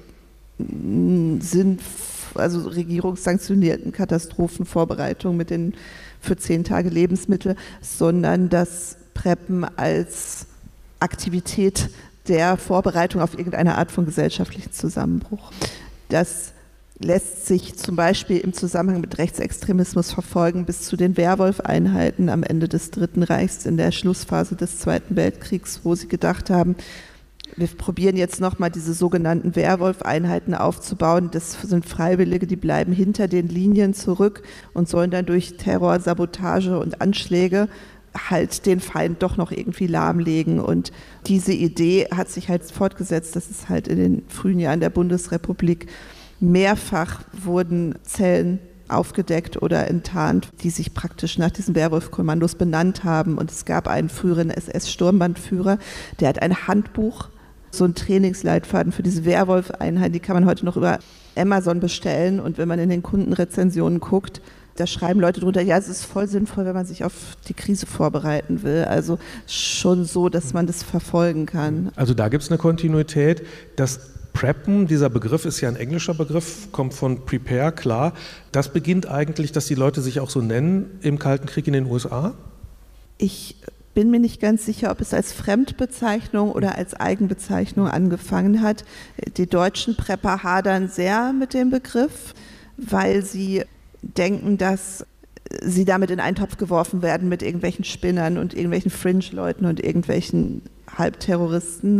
also regierungssanktionierten Katastrophenvorbereitung mit den für 10 Tage Lebensmittel, sondern das Preppen als Aktivität der Vorbereitung auf irgendeine Art von gesellschaftlichen Zusammenbruch. Das lässt sich zum Beispiel im Zusammenhang mit Rechtsextremismus verfolgen bis zu den Wehrwolf-Einheiten am Ende des Dritten Reichs in der Schlussphase des Zweiten Weltkriegs, wo sie gedacht haben, wir probieren jetzt nochmal diese sogenannten Wehrwolf-Einheiten aufzubauen. Das sind Freiwillige, die bleiben hinter den Linien zurück und sollen dann durch Terror, Sabotage und Anschläge halt den Feind doch noch irgendwie lahmlegen. Und diese Idee hat sich halt fortgesetzt. Das ist halt in den frühen Jahren der Bundesrepublik mehrfach wurden Zellen aufgedeckt oder enttarnt, die sich praktisch nach diesen Wehrwolf-Kommandos benannt haben. Und es gab einen früheren SS-Sturmbannführer, der hat ein Handbuch, so einen Trainingsleitfaden für diese Wehrwolf-Einheit, die kann man heute noch über Amazon bestellen. Und wenn man in den Kundenrezensionen guckt, da schreiben Leute drunter, ja, es ist voll sinnvoll, wenn man sich auf die Krise vorbereiten will. Also schon so, dass man das verfolgen kann. Also da gibt es eine Kontinuität. Das Preppen, dieser Begriff ist ja ein englischer Begriff, kommt von Prepare, klar. Das beginnt eigentlich, dass die Leute sich auch so nennen im Kalten Krieg in den USA? Ich bin mir nicht ganz sicher, ob es als Fremdbezeichnung oder als Eigenbezeichnung angefangen hat. Die deutschen Prepper hadern sehr mit dem Begriff, weil sie denken, dass sie damit in einen Topf geworfen werden mit irgendwelchen Spinnern und irgendwelchen Fringe-Leuten und irgendwelchen Halbterroristen.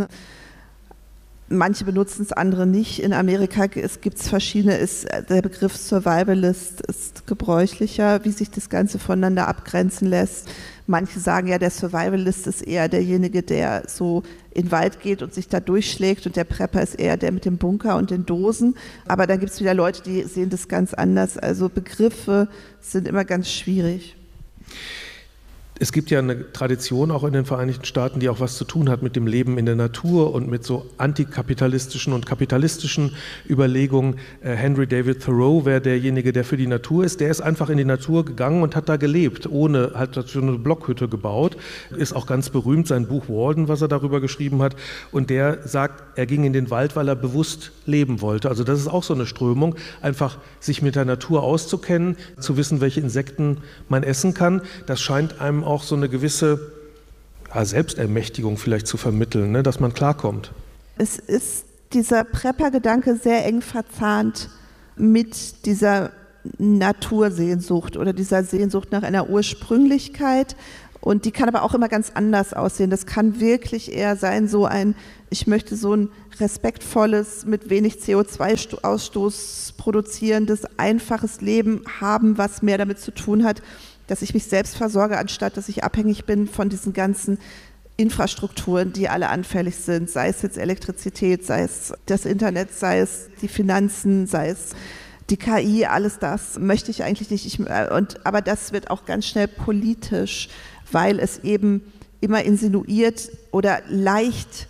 Manche benutzen es, andere nicht. In Amerika gibt es verschiedene, der Begriff Survivalist ist gebräuchlicher, wie sich das Ganze voneinander abgrenzen lässt. Manche sagen ja, der Survivalist ist eher derjenige, der so in den Wald geht und sich da durchschlägt und der Prepper ist eher der mit dem Bunker und den Dosen. Aber dann gibt es wieder Leute, die sehen das ganz anders. Also Begriffe sind immer ganz schwierig. Es gibt ja eine Tradition auch in den Vereinigten Staaten, die auch was zu tun hat mit dem Leben in der Natur und mit so antikapitalistischen und kapitalistischen Überlegungen. Henry David Thoreau wäre derjenige, der für die Natur ist. Der ist einfach in die Natur gegangen und hat da gelebt, hat so eine Blockhütte gebaut. Ist auch ganz berühmt, sein Buch Walden, was er darüber geschrieben hat. Und der sagt, er ging in den Wald, weil er bewusst leben wollte. Also das ist auch so eine Strömung, einfach sich mit der Natur auszukennen, zu wissen, welche Insekten man essen kann. Das scheint einem auch so eine gewisse Selbstermächtigung vielleicht zu vermitteln, ne, dass man klarkommt. Es ist dieser Prepper-Gedanke sehr eng verzahnt mit dieser Natursehnsucht oder dieser Sehnsucht nach einer Ursprünglichkeit. Und die kann aber auch immer ganz anders aussehen. Das kann wirklich eher sein, ich möchte so ein respektvolles, mit wenig CO2-Ausstoß produzierendes, einfaches Leben haben, was mehr damit zu tun hat, dass ich mich selbst versorge, anstatt dass ich abhängig bin von diesen ganzen Infrastrukturen, die alle anfällig sind, sei es jetzt Elektrizität, sei es das Internet, sei es die Finanzen, sei es die KI, alles das möchte ich eigentlich nicht. Aber das wird auch ganz schnell politisch, weil es eben immer insinuiert oder leicht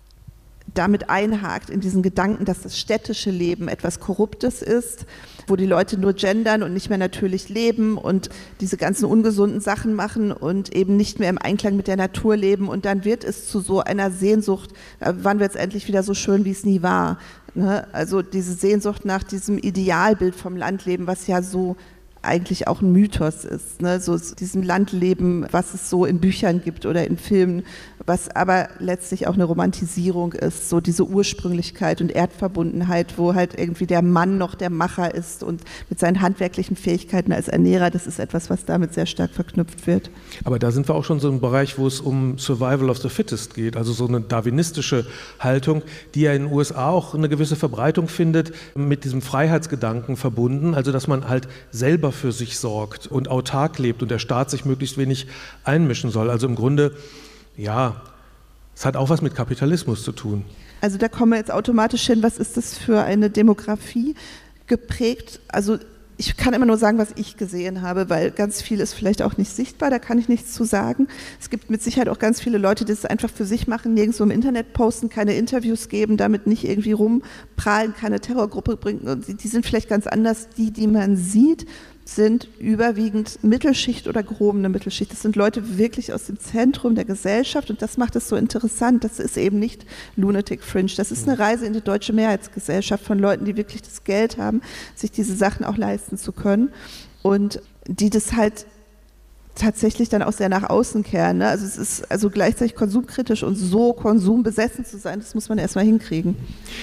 damit einhakt in diesen Gedanken, dass das städtische Leben etwas Korruptes ist, wo die Leute nur gendern und nicht mehr natürlich leben und diese ganzen ungesunden Sachen machen und eben nicht mehr im Einklang mit der Natur leben. Und dann wird es zu so einer Sehnsucht, wann wird es endlich wieder so schön, wie es nie war. Ne? Also diese Sehnsucht nach diesem Idealbild vom Landleben, was ja so eigentlich auch ein Mythos ist, ne? So diesem Landleben, was es so in Büchern gibt oder in Filmen, was aber letztlich auch eine Romantisierung ist, so diese Ursprünglichkeit und Erdverbundenheit, wo halt irgendwie der Mann noch der Macher ist und mit seinen handwerklichen Fähigkeiten als Ernährer, das ist etwas, was damit sehr stark verknüpft wird. Aber da sind wir auch schon so im Bereich, wo es um Survival of the Fittest geht, also so eine darwinistische Haltung, die ja in den USA auch eine gewisse Verbreitung findet, mit diesem Freiheitsgedanken verbunden, also dass man halt selber für sich sorgt und autark lebt und der Staat sich möglichst wenig einmischen soll. Also im Grunde, ja, es hat auch was mit Kapitalismus zu tun. Also da kommen wir jetzt automatisch hin, was ist das für eine Demografie geprägt? Also ich kann immer nur sagen, was ich gesehen habe, weil ganz viel ist vielleicht auch nicht sichtbar, da kann ich nichts zu sagen. Es gibt mit Sicherheit auch ganz viele Leute, die es einfach für sich machen, nirgendwo im Internet posten, keine Interviews geben, damit nicht irgendwie rumprahlen, keine Terrorgruppe bringen. Die sind vielleicht ganz anders. Die man sieht, sind überwiegend Mittelschicht oder gehobene Mittelschicht. Das sind Leute wirklich aus dem Zentrum der Gesellschaft und das macht es so interessant. Das ist eben nicht Lunatic Fringe. Das ist eine Reise in die deutsche Mehrheitsgesellschaft von Leuten, die wirklich das Geld haben, sich diese Sachen auch leisten zu können und die das halt tatsächlich dann auch sehr nach außen kehren. Ne? Also es ist also gleichzeitig konsumkritisch und so konsumbesessen zu sein, das muss man erstmal hinkriegen.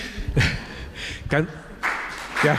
Ja.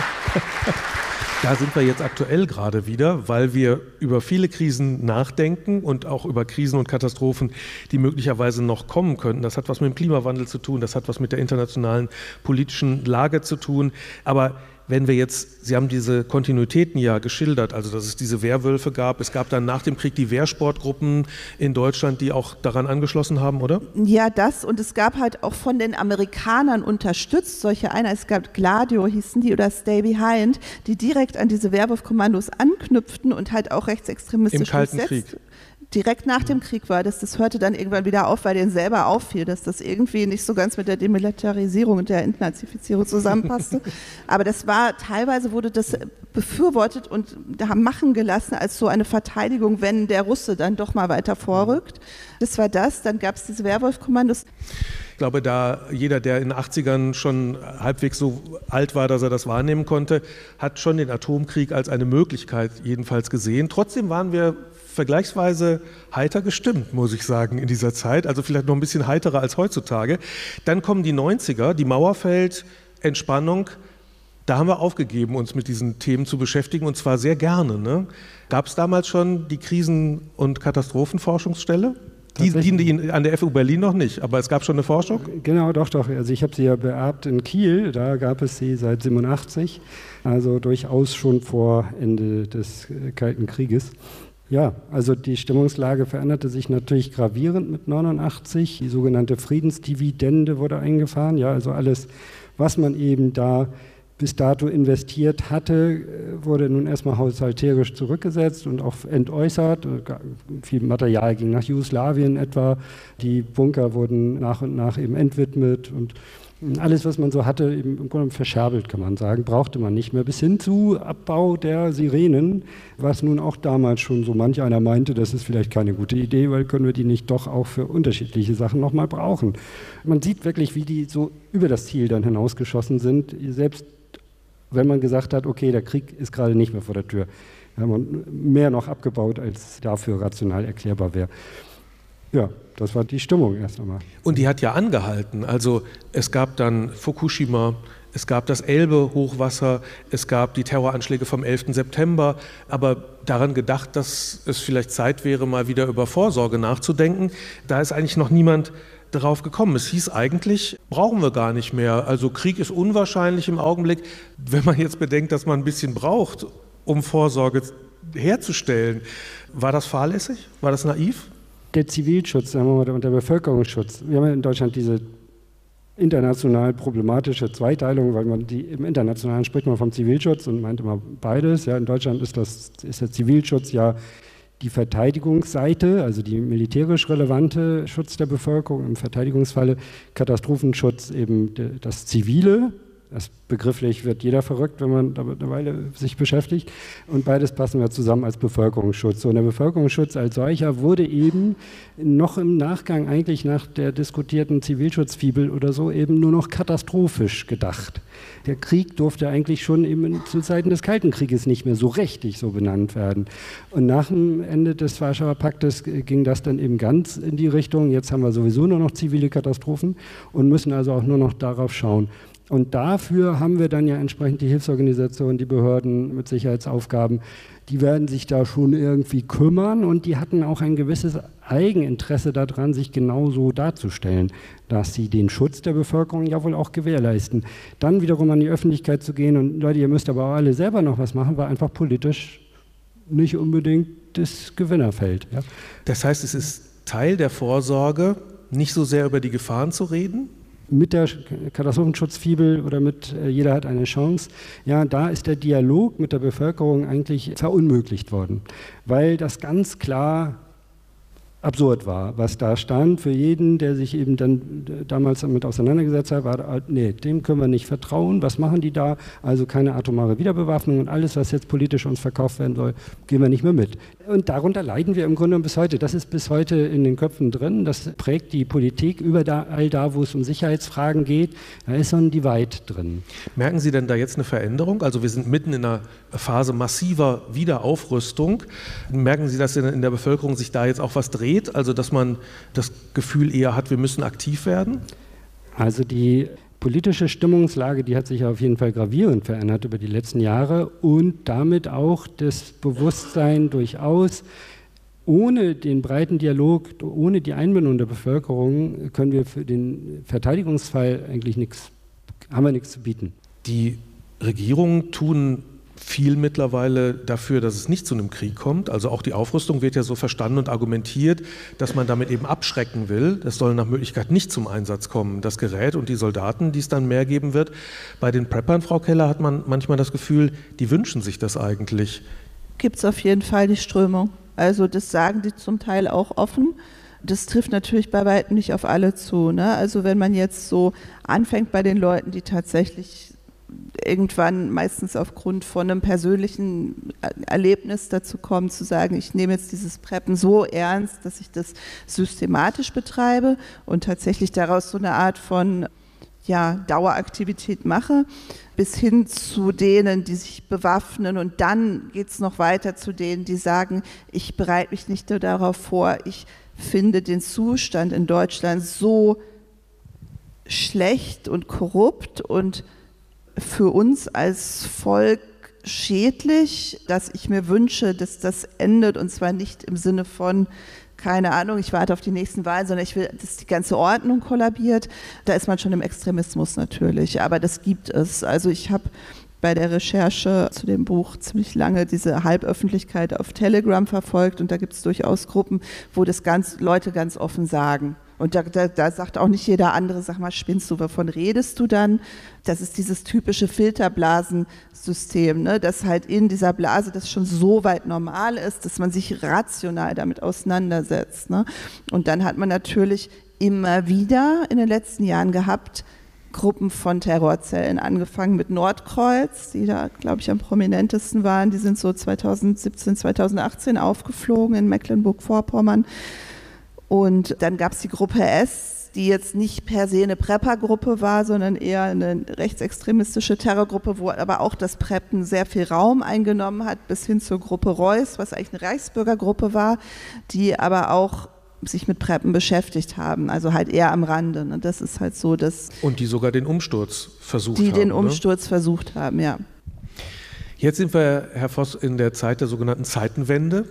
Da sind wir jetzt aktuell gerade wieder, weil wir über viele Krisen nachdenken und auch über Krisen und Katastrophen, die möglicherweise noch kommen könnten. Das hat was mit dem Klimawandel zu tun, das hat was mit der internationalen politischen Lage zu tun. Aber wenn wir jetzt, Sie haben diese Kontinuitäten ja geschildert, also dass es diese Wehrwölfe gab, es gab dann nach dem Krieg die Wehrsportgruppen in Deutschland, die auch daran angeschlossen haben, oder? Ja, das und es gab halt auch von den Amerikanern unterstützt solche Einheiten, es gab Gladio hießen die oder Stay Behind, die direkt an diese Wehrwolfkommandos anknüpften und halt auch rechtsextremistisch im Kalten Krieg. Direkt nach dem Krieg war das hörte dann irgendwann wieder auf, weil denen selber auffiel, dass das irgendwie nicht so ganz mit der Demilitarisierung und der Entnazifizierung zusammenpasste. Aber das war, teilweise wurde das befürwortet und haben machen gelassen als so eine Verteidigung, wenn der Russe dann doch mal weiter vorrückt. Das war das, dann gab es diese Wehrwolf-Kommandos. Ich glaube, da jeder, der in den 80ern schon halbwegs so alt war, dass er das wahrnehmen konnte, hat schon den Atomkrieg als eine Möglichkeit jedenfalls gesehen. Trotzdem waren wir vergleichsweise heiter gestimmt, muss ich sagen, in dieser Zeit. Also vielleicht noch ein bisschen heiterer als heutzutage. Dann kommen die 90er, die Mauer fällt, Entspannung. Da haben wir aufgegeben, uns mit diesen Themen zu beschäftigen und zwar sehr gerne. Ne? Gab es damals schon die Krisen- und Katastrophenforschungsstelle? Die an der FU Berlin noch nicht, aber es gab schon eine Forschung? Genau, doch. Also ich habe sie ja beerbt in Kiel, da gab es sie seit 87, also durchaus schon vor Ende des Kalten Krieges. Ja, also die Stimmungslage veränderte sich natürlich gravierend mit 89. Die sogenannte Friedensdividende wurde eingefahren. Ja, also alles, was man eben da bis dato investiert hatte, wurde nun erstmal haushalterisch zurückgesetzt und auch entäußert. Viel Material ging nach Jugoslawien etwa. Die Bunker wurden nach und nach eben entwidmet und alles, was man so hatte, eben im Grunde verscherbelt, kann man sagen, brauchte man nicht mehr. Bis hin zu Abbau der Sirenen, was nun auch damals schon so manch einer meinte, das ist vielleicht keine gute Idee, weil können wir die nicht doch auch für unterschiedliche Sachen nochmal brauchen. Man sieht wirklich, wie die so über das Ziel dann hinausgeschossen sind, selbst wenn man gesagt hat, okay, der Krieg ist gerade nicht mehr vor der Tür. Da haben wir mehr noch abgebaut, als dafür rational erklärbar wäre. Ja, das war die Stimmung erst einmal. Und die hat ja angehalten. Also es gab dann Fukushima, Es gab das Elbe-Hochwasser, es gab die Terroranschläge vom 11. September, aber daran gedacht, dass es vielleicht Zeit wäre, mal wieder über Vorsorge nachzudenken, da ist eigentlich noch niemand darauf gekommen. Es hieß eigentlich, brauchen wir gar nicht mehr. Also Krieg ist unwahrscheinlich im Augenblick. Wenn man jetzt bedenkt, dass man ein bisschen braucht, um Vorsorge herzustellen, war das fahrlässig? War das naiv? Der Zivilschutz, sagen wir mal, und der Bevölkerungsschutz. Wir haben ja in Deutschland diese international problematische Zweiteilung, weil im Internationalen spricht man vom Zivilschutz und meint immer beides. Ja, in Deutschland ist der Zivilschutz ja die Verteidigungsseite, also die militärisch relevante Schutz der Bevölkerung, im Verteidigungsfalle Katastrophenschutz eben das Zivile. Das begrifflich wird jeder verrückt, wenn man damit eine Weile sich beschäftigt. Und beides passen wir zusammen als Bevölkerungsschutz. Und der Bevölkerungsschutz als solcher wurde eben noch im Nachgang, eigentlich nach der diskutierten Zivilschutzfibel oder so, eben nur noch katastrophisch gedacht. Der Krieg durfte eigentlich schon eben zu Zeiten des Kalten Krieges nicht mehr so richtig so benannt werden. Und nach dem Ende des Warschauer Paktes ging das dann eben ganz in die Richtung, jetzt haben wir sowieso nur noch zivile Katastrophen und müssen also auch nur noch darauf schauen. Und dafür haben wir dann ja entsprechend die Hilfsorganisationen, die Behörden mit Sicherheitsaufgaben, die werden sich da schon irgendwie kümmern und die hatten auch ein gewisses Eigeninteresse daran, sich genauso darzustellen, dass sie den Schutz der Bevölkerung ja wohl auch gewährleisten. Dann wiederum an die Öffentlichkeit zu gehen und Leute, ihr müsst aber auch alle selber noch was machen, war einfach politisch nicht unbedingt das Gewinnerfeld. Ja. Das heißt, es ist Teil der Vorsorge, nicht so sehr über die Gefahren zu reden? Mit der Katastrophenschutzfibel oder mit Jeder hat eine Chance, ja, da ist der Dialog mit der Bevölkerung eigentlich verunmöglicht worden, weil das ganz klar absurd war, was da stand. Für jeden, der sich eben dann damals damit auseinandergesetzt hat, war, nee, dem können wir nicht vertrauen. Was machen die da? Also keine atomare Wiederbewaffnung und alles, was jetzt politisch uns verkauft werden soll, gehen wir nicht mehr mit. Und darunter leiden wir im Grunde bis heute. Das ist bis heute in den Köpfen drin. Das prägt die Politik überall da, wo es um Sicherheitsfragen geht. Da ist so ein Divide drin. Merken Sie denn da jetzt eine Veränderung? Also wir sind mitten in einer Phase massiver Wiederaufrüstung. Merken Sie, dass in der Bevölkerung sich da jetzt auch was dreht? Also dass man das Gefühl eher hat, wir müssen aktiv werden? Also die politische Stimmungslage, die hat sich auf jeden Fall gravierend verändert über die letzten Jahre und damit auch das Bewusstsein durchaus, ohne den breiten Dialog, ohne die Einbindung der Bevölkerung können wir für den Verteidigungsfall eigentlich haben wir nichts zu bieten. Die Regierungen tun viel mittlerweile dafür, dass es nicht zu einem Krieg kommt. Also auch die Aufrüstung wird ja so verstanden und argumentiert, dass man damit eben abschrecken will. Das soll nach Möglichkeit nicht zum Einsatz kommen, das Gerät und die Soldaten, die es dann mehr geben wird. Bei den Preppern, Frau Keller, hat man manchmal das Gefühl, die wünschen sich das eigentlich. Gibt es auf jeden Fall die Strömung. Also das sagen die zum Teil auch offen. Das trifft natürlich bei weitem nicht auf alle zu, ne? Also wenn man jetzt so anfängt bei den Leuten, die tatsächlich irgendwann meistens aufgrund von einem persönlichen Erlebnis dazu kommen, zu sagen, ich nehme jetzt dieses Preppen so ernst, dass ich das systematisch betreibe und tatsächlich daraus so eine Art von Daueraktivität mache, bis hin zu denen, die sich bewaffnen und dann geht es noch weiter zu denen, die sagen, ich bereite mich nicht nur darauf vor, ich finde den Zustand in Deutschland so schlecht und korrupt und für uns als Volk schädlich, dass ich mir wünsche, dass das endet und zwar nicht im Sinne von, keine Ahnung, ich warte auf die nächsten Wahlen, sondern ich will, dass die ganze Ordnung kollabiert. Da ist man schon im Extremismus natürlich, aber das gibt es. Also ich habe bei der Recherche zu dem Buch ziemlich lange diese Halböffentlichkeit auf Telegram verfolgt und da gibt es durchaus Gruppen, wo das Leute ganz offen sagen. Und da sagt auch nicht jeder andere, sag mal, spinnst du, wovon redest du dann? Das ist dieses typische Filterblasensystem, ne? Dass halt in dieser Blase das schon so weit normal ist, dass man sich rational damit auseinandersetzt, ne? Und dann hat man natürlich immer wieder in den letzten Jahren gehabt, Gruppen von Terrorzellen, angefangen mit Nordkreuz, die da, glaube ich, am prominentesten waren. Die sind so 2017, 2018 aufgeflogen in Mecklenburg-Vorpommern. Und dann gab es die Gruppe S, die jetzt nicht per se eine Prepper-Gruppe war, sondern eher eine rechtsextremistische Terrorgruppe, wo aber auch das Preppen sehr viel Raum eingenommen hat, bis hin zur Gruppe Reuss, was eigentlich eine Reichsbürgergruppe war, die aber auch sich mit Preppen beschäftigt haben, also halt eher am Rande. Ne? Das ist halt so, dass... Und die sogar den Umsturz versucht haben. Die den Umsturz versucht haben, ja. Jetzt sind wir, Herr Voss, in der Zeit der sogenannten Zeitenwende,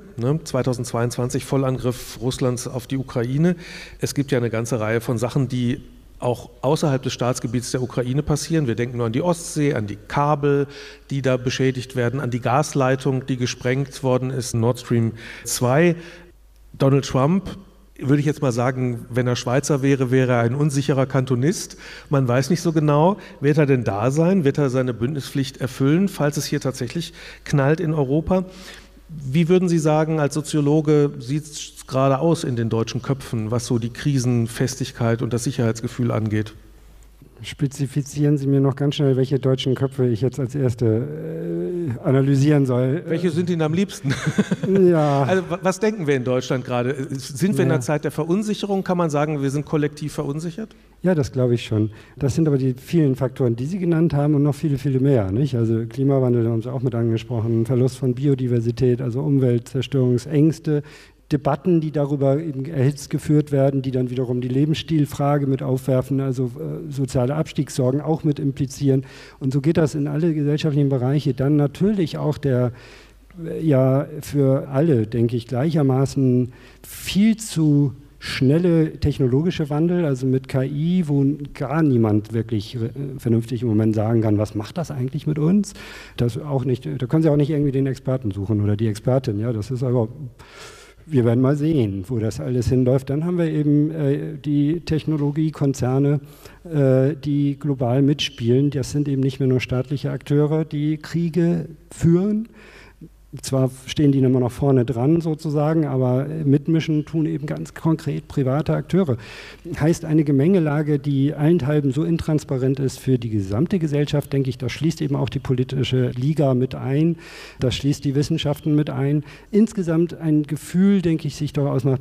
2022, Vollangriff Russlands auf die Ukraine. Es gibt ja eine ganze Reihe von Sachen, die auch außerhalb des Staatsgebiets der Ukraine passieren. Wir denken nur an die Ostsee, an die Kabel, die da beschädigt werden, an die Gasleitung, die gesprengt worden ist, Nord Stream 2. Donald Trump, würde ich jetzt mal sagen, wenn er Schweizer wäre, wäre er ein unsicherer Kantonist. Man weiß nicht so genau, wird er denn da sein? Wird er seine Bündnispflicht erfüllen, falls es hier tatsächlich knallt in Europa? Wie würden Sie sagen, als Soziologe sieht es gerade aus in den deutschen Köpfen, was so die Krisenfestigkeit und das Sicherheitsgefühl angeht? Spezifizieren Sie mir noch ganz schnell, welche deutschen Köpfe ich jetzt als Erste analysieren soll. Welche sind Ihnen am liebsten? Ja. Also was denken wir in Deutschland gerade? Sind wir in einer Zeit der Verunsicherung? Kann man sagen, wir sind kollektiv verunsichert? Ja, das glaube ich schon. Das sind aber die vielen Faktoren, die Sie genannt haben und noch viele, viele mehr. Nicht? Also Klimawandel haben Sie auch mit angesprochen, Verlust von Biodiversität, also Umweltzerstörungsängste, Debatten, die darüber eben erhitzt geführt werden, die dann wiederum die Lebensstilfrage mit aufwerfen, also soziale Abstiegssorgen auch mit implizieren. Und so geht das in alle gesellschaftlichen Bereiche. Dann natürlich auch der, ja für alle, denke ich, gleichermaßen viel zu schnelle technologische Wandel, also mit KI, wo gar niemand wirklich vernünftig im Moment sagen kann, was macht das eigentlich mit uns? Das auch nicht, da können Sie auch nicht irgendwie den Experten suchen oder die Expertin, ja, das ist aber... Wir werden mal sehen, wo das alles hinläuft. Dann haben wir eben die Technologiekonzerne, die global mitspielen. Das sind eben nicht mehr nur staatliche Akteure, die Kriege führen. Zwar stehen die immer noch vorne dran sozusagen, aber mitmischen tun eben ganz konkret private Akteure. Heißt eine Gemengelage, die allenthalben so intransparent ist für die gesamte Gesellschaft, denke ich, das schließt eben auch die politische Liga mit ein, das schließt die Wissenschaften mit ein. Insgesamt ein Gefühl, denke ich, sich doch ausmacht,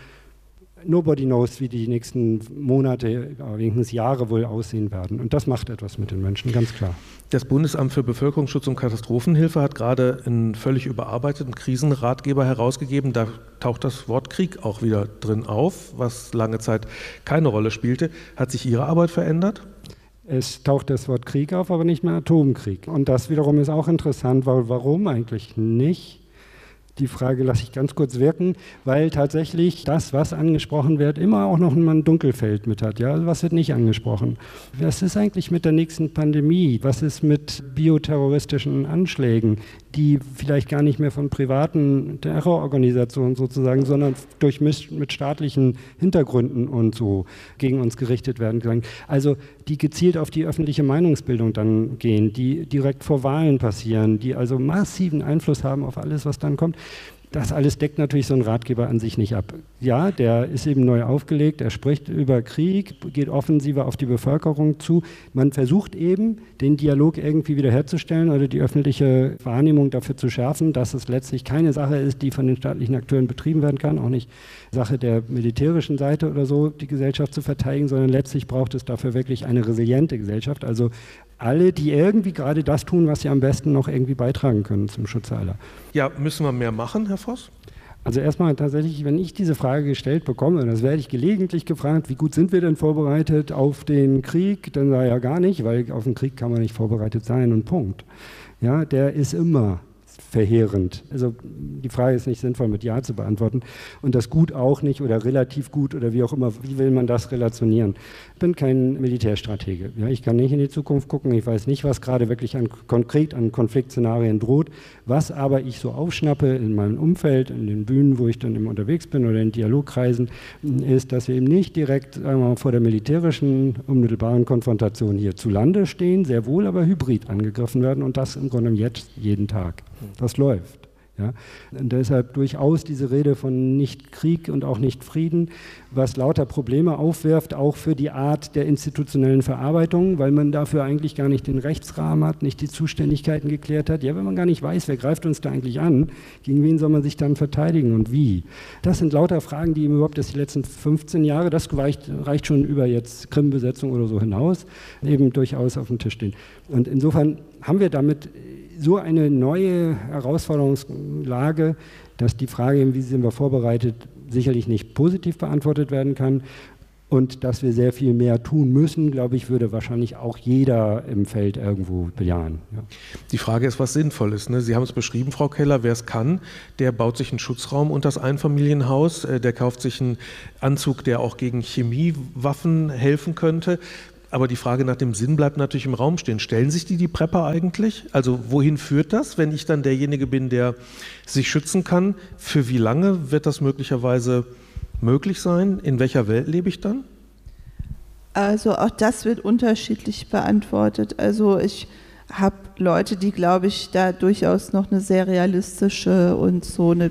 nobody knows, wie die nächsten Monate, wenigstens Jahre wohl aussehen werden. Und das macht etwas mit den Menschen, ganz klar. Das Bundesamt für Bevölkerungsschutz und Katastrophenhilfe hat gerade einen völlig überarbeiteten Krisenratgeber herausgegeben. Da taucht das Wort Krieg auch wieder drin auf, was lange Zeit keine Rolle spielte. Hat sich Ihre Arbeit verändert? Es taucht das Wort Krieg auf, aber nicht mehr Atomkrieg. Und das wiederum ist auch interessant, weil warum eigentlich nicht? Die Frage lasse ich ganz kurz wirken, weil tatsächlich das, was angesprochen wird, immer auch noch ein Dunkelfeld mit hat. Ja? Also was wird nicht angesprochen? Was ist eigentlich mit der nächsten Pandemie? Was ist mit bioterroristischen Anschlägen, die vielleicht gar nicht mehr von privaten Terrororganisationen sozusagen, sondern durchmischt mit staatlichen Hintergründen und so gegen uns gerichtet werden können? Also die gezielt auf die öffentliche Meinungsbildung dann gehen, die direkt vor Wahlen passieren, die also massiven Einfluss haben auf alles, was dann kommt. Das alles deckt natürlich so ein Ratgeber an sich nicht ab. Ja, der ist eben neu aufgelegt, er spricht über Krieg, geht offensiver auf die Bevölkerung zu. Man versucht eben, den Dialog irgendwie wiederherzustellen oder die öffentliche Wahrnehmung dafür zu schärfen, dass es letztlich keine Sache ist, die von den staatlichen Akteuren betrieben werden kann, auch nicht Sache der militärischen Seite oder so, die Gesellschaft zu verteidigen, sondern letztlich braucht es dafür wirklich eine resiliente Gesellschaft, also alle, die irgendwie gerade das tun, was sie am besten noch irgendwie beitragen können zum Schutz aller. Ja, müssen wir mehr machen, Herr Voss? Also erstmal tatsächlich, wenn ich diese Frage gestellt bekomme, das werde ich gelegentlich gefragt, wie gut sind wir denn vorbereitet auf den Krieg? Dann sage ich ja gar nicht, weil auf den Krieg kann man nicht vorbereitet sein und Punkt. Ja, der ist immer verheerend. Also die Frage ist nicht sinnvoll mit Ja zu beantworten und das gut auch nicht oder relativ gut oder wie auch immer, wie will man das relationieren? Ich bin kein Militärstratege. Ja, ich kann nicht in die Zukunft gucken, ich weiß nicht, was gerade wirklich konkret an Konfliktszenarien droht, was aber ich so aufschnappe in meinem Umfeld, in den Bühnen, wo ich dann immer unterwegs bin oder in Dialogkreisen, ist, dass wir eben nicht direkt vor der militärischen unmittelbaren Konfrontation hier zu Lande stehen, sehr wohl aber hybrid angegriffen werden und das im Grunde jetzt jeden Tag. Das läuft. Ja. Und deshalb durchaus diese Rede von nicht Krieg und auch nicht Frieden, was lauter Probleme aufwirft, auch für die Art der institutionellen Verarbeitung, weil man dafür eigentlich gar nicht den Rechtsrahmen hat, nicht die Zuständigkeiten geklärt hat. Ja, wenn man gar nicht weiß, wer greift uns da eigentlich an, gegen wen soll man sich dann verteidigen und wie? Das sind lauter Fragen, die überhaupt die letzten 15 Jahre, das reicht schon über jetzt Krim-Besetzung oder so hinaus, eben durchaus auf dem Tisch stehen. Und insofern haben wir damit so eine neue Herausforderung Ausgangslage, dass die Frage, wie sind wir vorbereitet, sicherlich nicht positiv beantwortet werden kann. Und dass wir sehr viel mehr tun müssen, glaube ich, würde wahrscheinlich auch jeder im Feld irgendwo bejahen. Ja. Die Frage ist, was sinnvoll ist. Ne? Sie haben es beschrieben, Frau Keller, wer es kann, der baut sich einen Schutzraum unter das Einfamilienhaus, der kauft sich einen Anzug, der auch gegen Chemiewaffen helfen könnte. Aber die Frage nach dem Sinn bleibt natürlich im Raum stehen. Stellen sich die Prepper eigentlich? Also wohin führt das, wenn ich dann derjenige bin, der sich schützen kann? Für wie lange wird das möglicherweise möglich sein? In welcher Welt lebe ich dann? Also auch das wird unterschiedlich beantwortet. Also ich habe Leute, die, glaube ich, da durchaus noch eine sehr realistische und so eine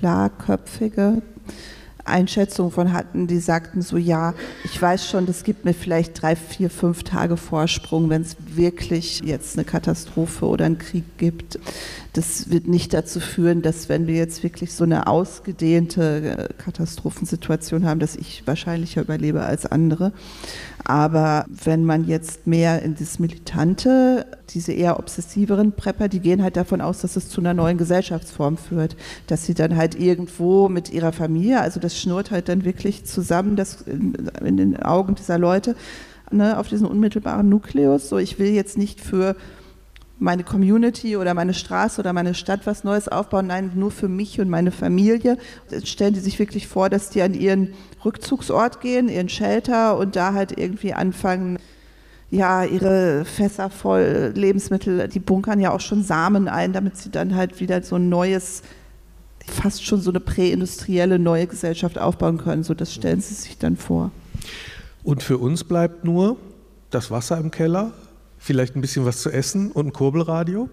klarköpfige Einschätzung von hatten, die sagten so, ja, ich weiß schon, das gibt mir vielleicht 3, 4, 5 Tage Vorsprung, wenn es wirklich jetzt eine Katastrophe oder einen Krieg gibt. Das wird nicht dazu führen, dass wenn wir jetzt wirklich so eine ausgedehnte Katastrophensituation haben, dass ich wahrscheinlicher überlebe als andere. Aber wenn man jetzt mehr in das Militante, diese eher obsessiveren Prepper, die gehen halt davon aus, dass es zu einer neuen Gesellschaftsform führt, dass sie dann halt irgendwo mit ihrer Familie, also das schnurrt halt dann wirklich zusammen, das in den Augen dieser Leute, ne, auf diesen unmittelbaren Nukleus. So, ich will jetzt nicht für meine Community oder meine Straße oder meine Stadt was Neues aufbauen, nein, nur für mich und meine Familie. Jetzt stellen die sich wirklich vor, dass die an ihren Rückzugsort gehen, ihren Shelter und da halt irgendwie anfangen, ja, ihre Fässer voll Lebensmittel, die bunkern ja auch schon Samen ein, damit sie dann halt wieder so ein neues, fast schon so eine präindustrielle neue Gesellschaft aufbauen können. So, das stellen sie sich dann vor. Und für uns bleibt nur das Wasser im Keller, vielleicht ein bisschen was zu essen und ein Kurbelradio?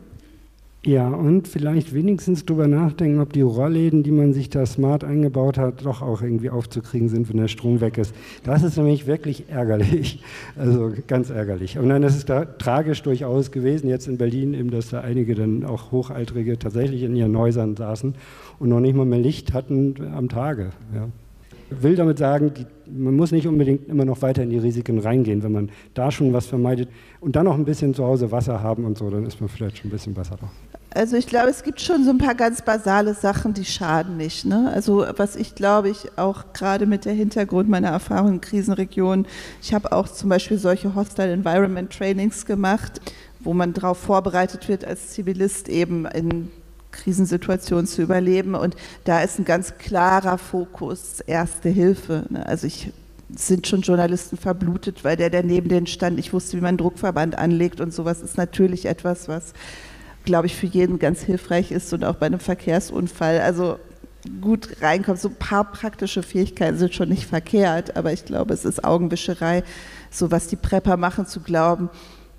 Ja, und vielleicht wenigstens drüber nachdenken, ob die Rollläden, die man sich da smart eingebaut hat, doch auch irgendwie aufzukriegen sind, wenn der Strom weg ist. Das ist nämlich wirklich ärgerlich, also ganz ärgerlich. Und dann ist es da tragisch durchaus gewesen, jetzt in Berlin eben, dass da einige dann auch Hochaltrige tatsächlich in ihren Häusern saßen und noch nicht mal mehr Licht hatten am Tage. Ja. Ich will damit sagen, man muss nicht unbedingt immer noch weiter in die Risiken reingehen. Wenn man da schon was vermeidet und dann noch ein bisschen zu Hause Wasser haben und so, dann ist man vielleicht schon ein bisschen besser drauf. Also ich glaube, es gibt schon so ein paar ganz basale Sachen, die schaden nicht. Ne? Also was ich glaube, ich auch gerade mit der Hintergrund meiner Erfahrung in Krisenregionen, ich habe auch zum Beispiel solche Hostile Environment Trainings gemacht, wo man darauf vorbereitet wird, als Zivilist eben in Krisensituationen zu überleben. Und da ist ein ganz klarer Fokus Erste Hilfe. Ne? Also sind schon Journalisten verblutet, weil der neben denen stand, ich wusste, wie man einen Druckverband anlegt und sowas ist natürlich etwas, was, glaube ich, für jeden ganz hilfreich ist und auch bei einem Verkehrsunfall, also gut reinkommt. So ein paar praktische Fähigkeiten sind schon nicht verkehrt, aber ich glaube, es ist Augenwischerei, so was die Prepper machen, zu glauben,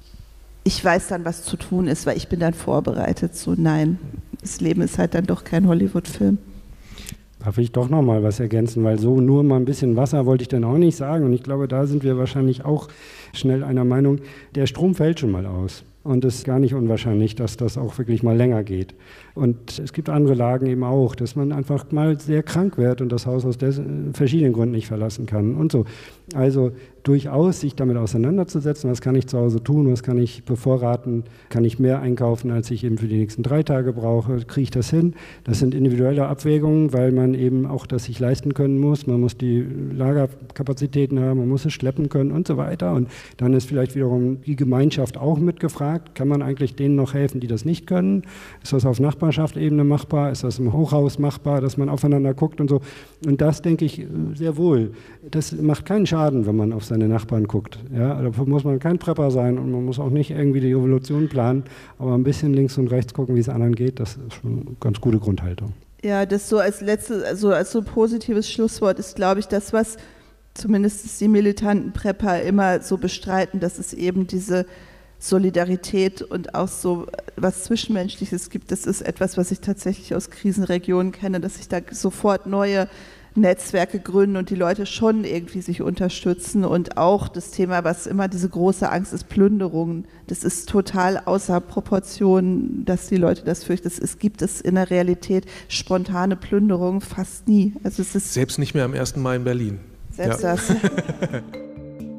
ich weiß dann, was zu tun ist, weil ich bin dann vorbereitet. So, nein, das Leben ist halt dann doch kein Hollywood-Film. Darf ich doch noch mal was ergänzen, weil so nur mal ein bisschen Wasser wollte ich dann auch nicht sagen. Und ich glaube, da sind wir wahrscheinlich auch schnell einer Meinung, der Strom fällt schon mal aus. Und es ist gar nicht unwahrscheinlich, dass das auch wirklich mal länger geht. Und es gibt andere Lagen eben auch, dass man einfach mal sehr krank wird und das Haus aus verschiedenen Gründen nicht verlassen kann und so. Also durchaus sich damit auseinanderzusetzen, was kann ich zu Hause tun, was kann ich bevorraten, kann ich mehr einkaufen, als ich eben für die nächsten 3 Tage brauche, kriege ich das hin? Das sind individuelle Abwägungen, weil man eben auch das sich leisten können muss. Man muss die Lagerkapazitäten haben, man muss es schleppen können und so weiter. Und dann ist vielleicht wiederum die Gemeinschaft auch mitgefragt. Kann man eigentlich denen noch helfen, die das nicht können? Ist das auf Nachbarschaftsebene machbar? Ist das im Hochhaus machbar, dass man aufeinander guckt und so? Und das denke ich sehr wohl. Das macht keinen Schaden, wenn man auf seine Nachbarn guckt. Ja, dafür muss man kein Prepper sein und man muss auch nicht irgendwie die Evolution planen, aber ein bisschen links und rechts gucken, wie es anderen geht, das ist schon eine ganz gute Grundhaltung. Ja, das so als letztes, also als so positives Schlusswort ist, glaube ich, das, was zumindest die militanten Prepper immer so bestreiten, dass es eben diese Solidarität und auch so was Zwischenmenschliches gibt. Das ist etwas, was ich tatsächlich aus Krisenregionen kenne, dass sich da sofort neue Netzwerke gründen und die Leute schon irgendwie sich unterstützen und auch das Thema, was immer diese große Angst ist, Plünderung, das ist total außer Proportion, dass die Leute das fürchten. Es gibt es in der Realität spontane Plünderung fast nie. Also es ist selbst nicht mehr am 1. Mai in Berlin. Selbst ja. das.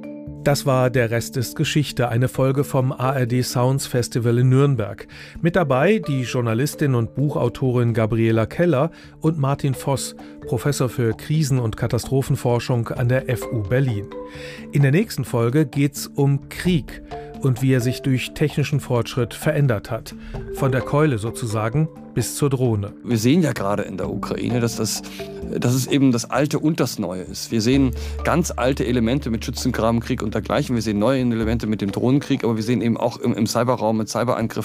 Das war Der Rest ist Geschichte, eine Folge vom ARD Sounds Festival in Nürnberg. Mit dabei die Journalistin und Buchautorin Gabriela Keller und Martin Voss, Professor für Krisen- und Katastrophenforschung an der FU Berlin. In der nächsten Folge geht's um Krieg und wie er sich durch technischen Fortschritt verändert hat. Von der Keule sozusagen bis zur Drohne. Wir sehen ja gerade in der Ukraine, dass es eben das Alte und das Neue ist. Wir sehen ganz alte Elemente mit Schützengrabenkrieg und dergleichen. Wir sehen neue Elemente mit dem Drohnenkrieg, aber wir sehen eben auch im Cyberraum mit Cyberangriffen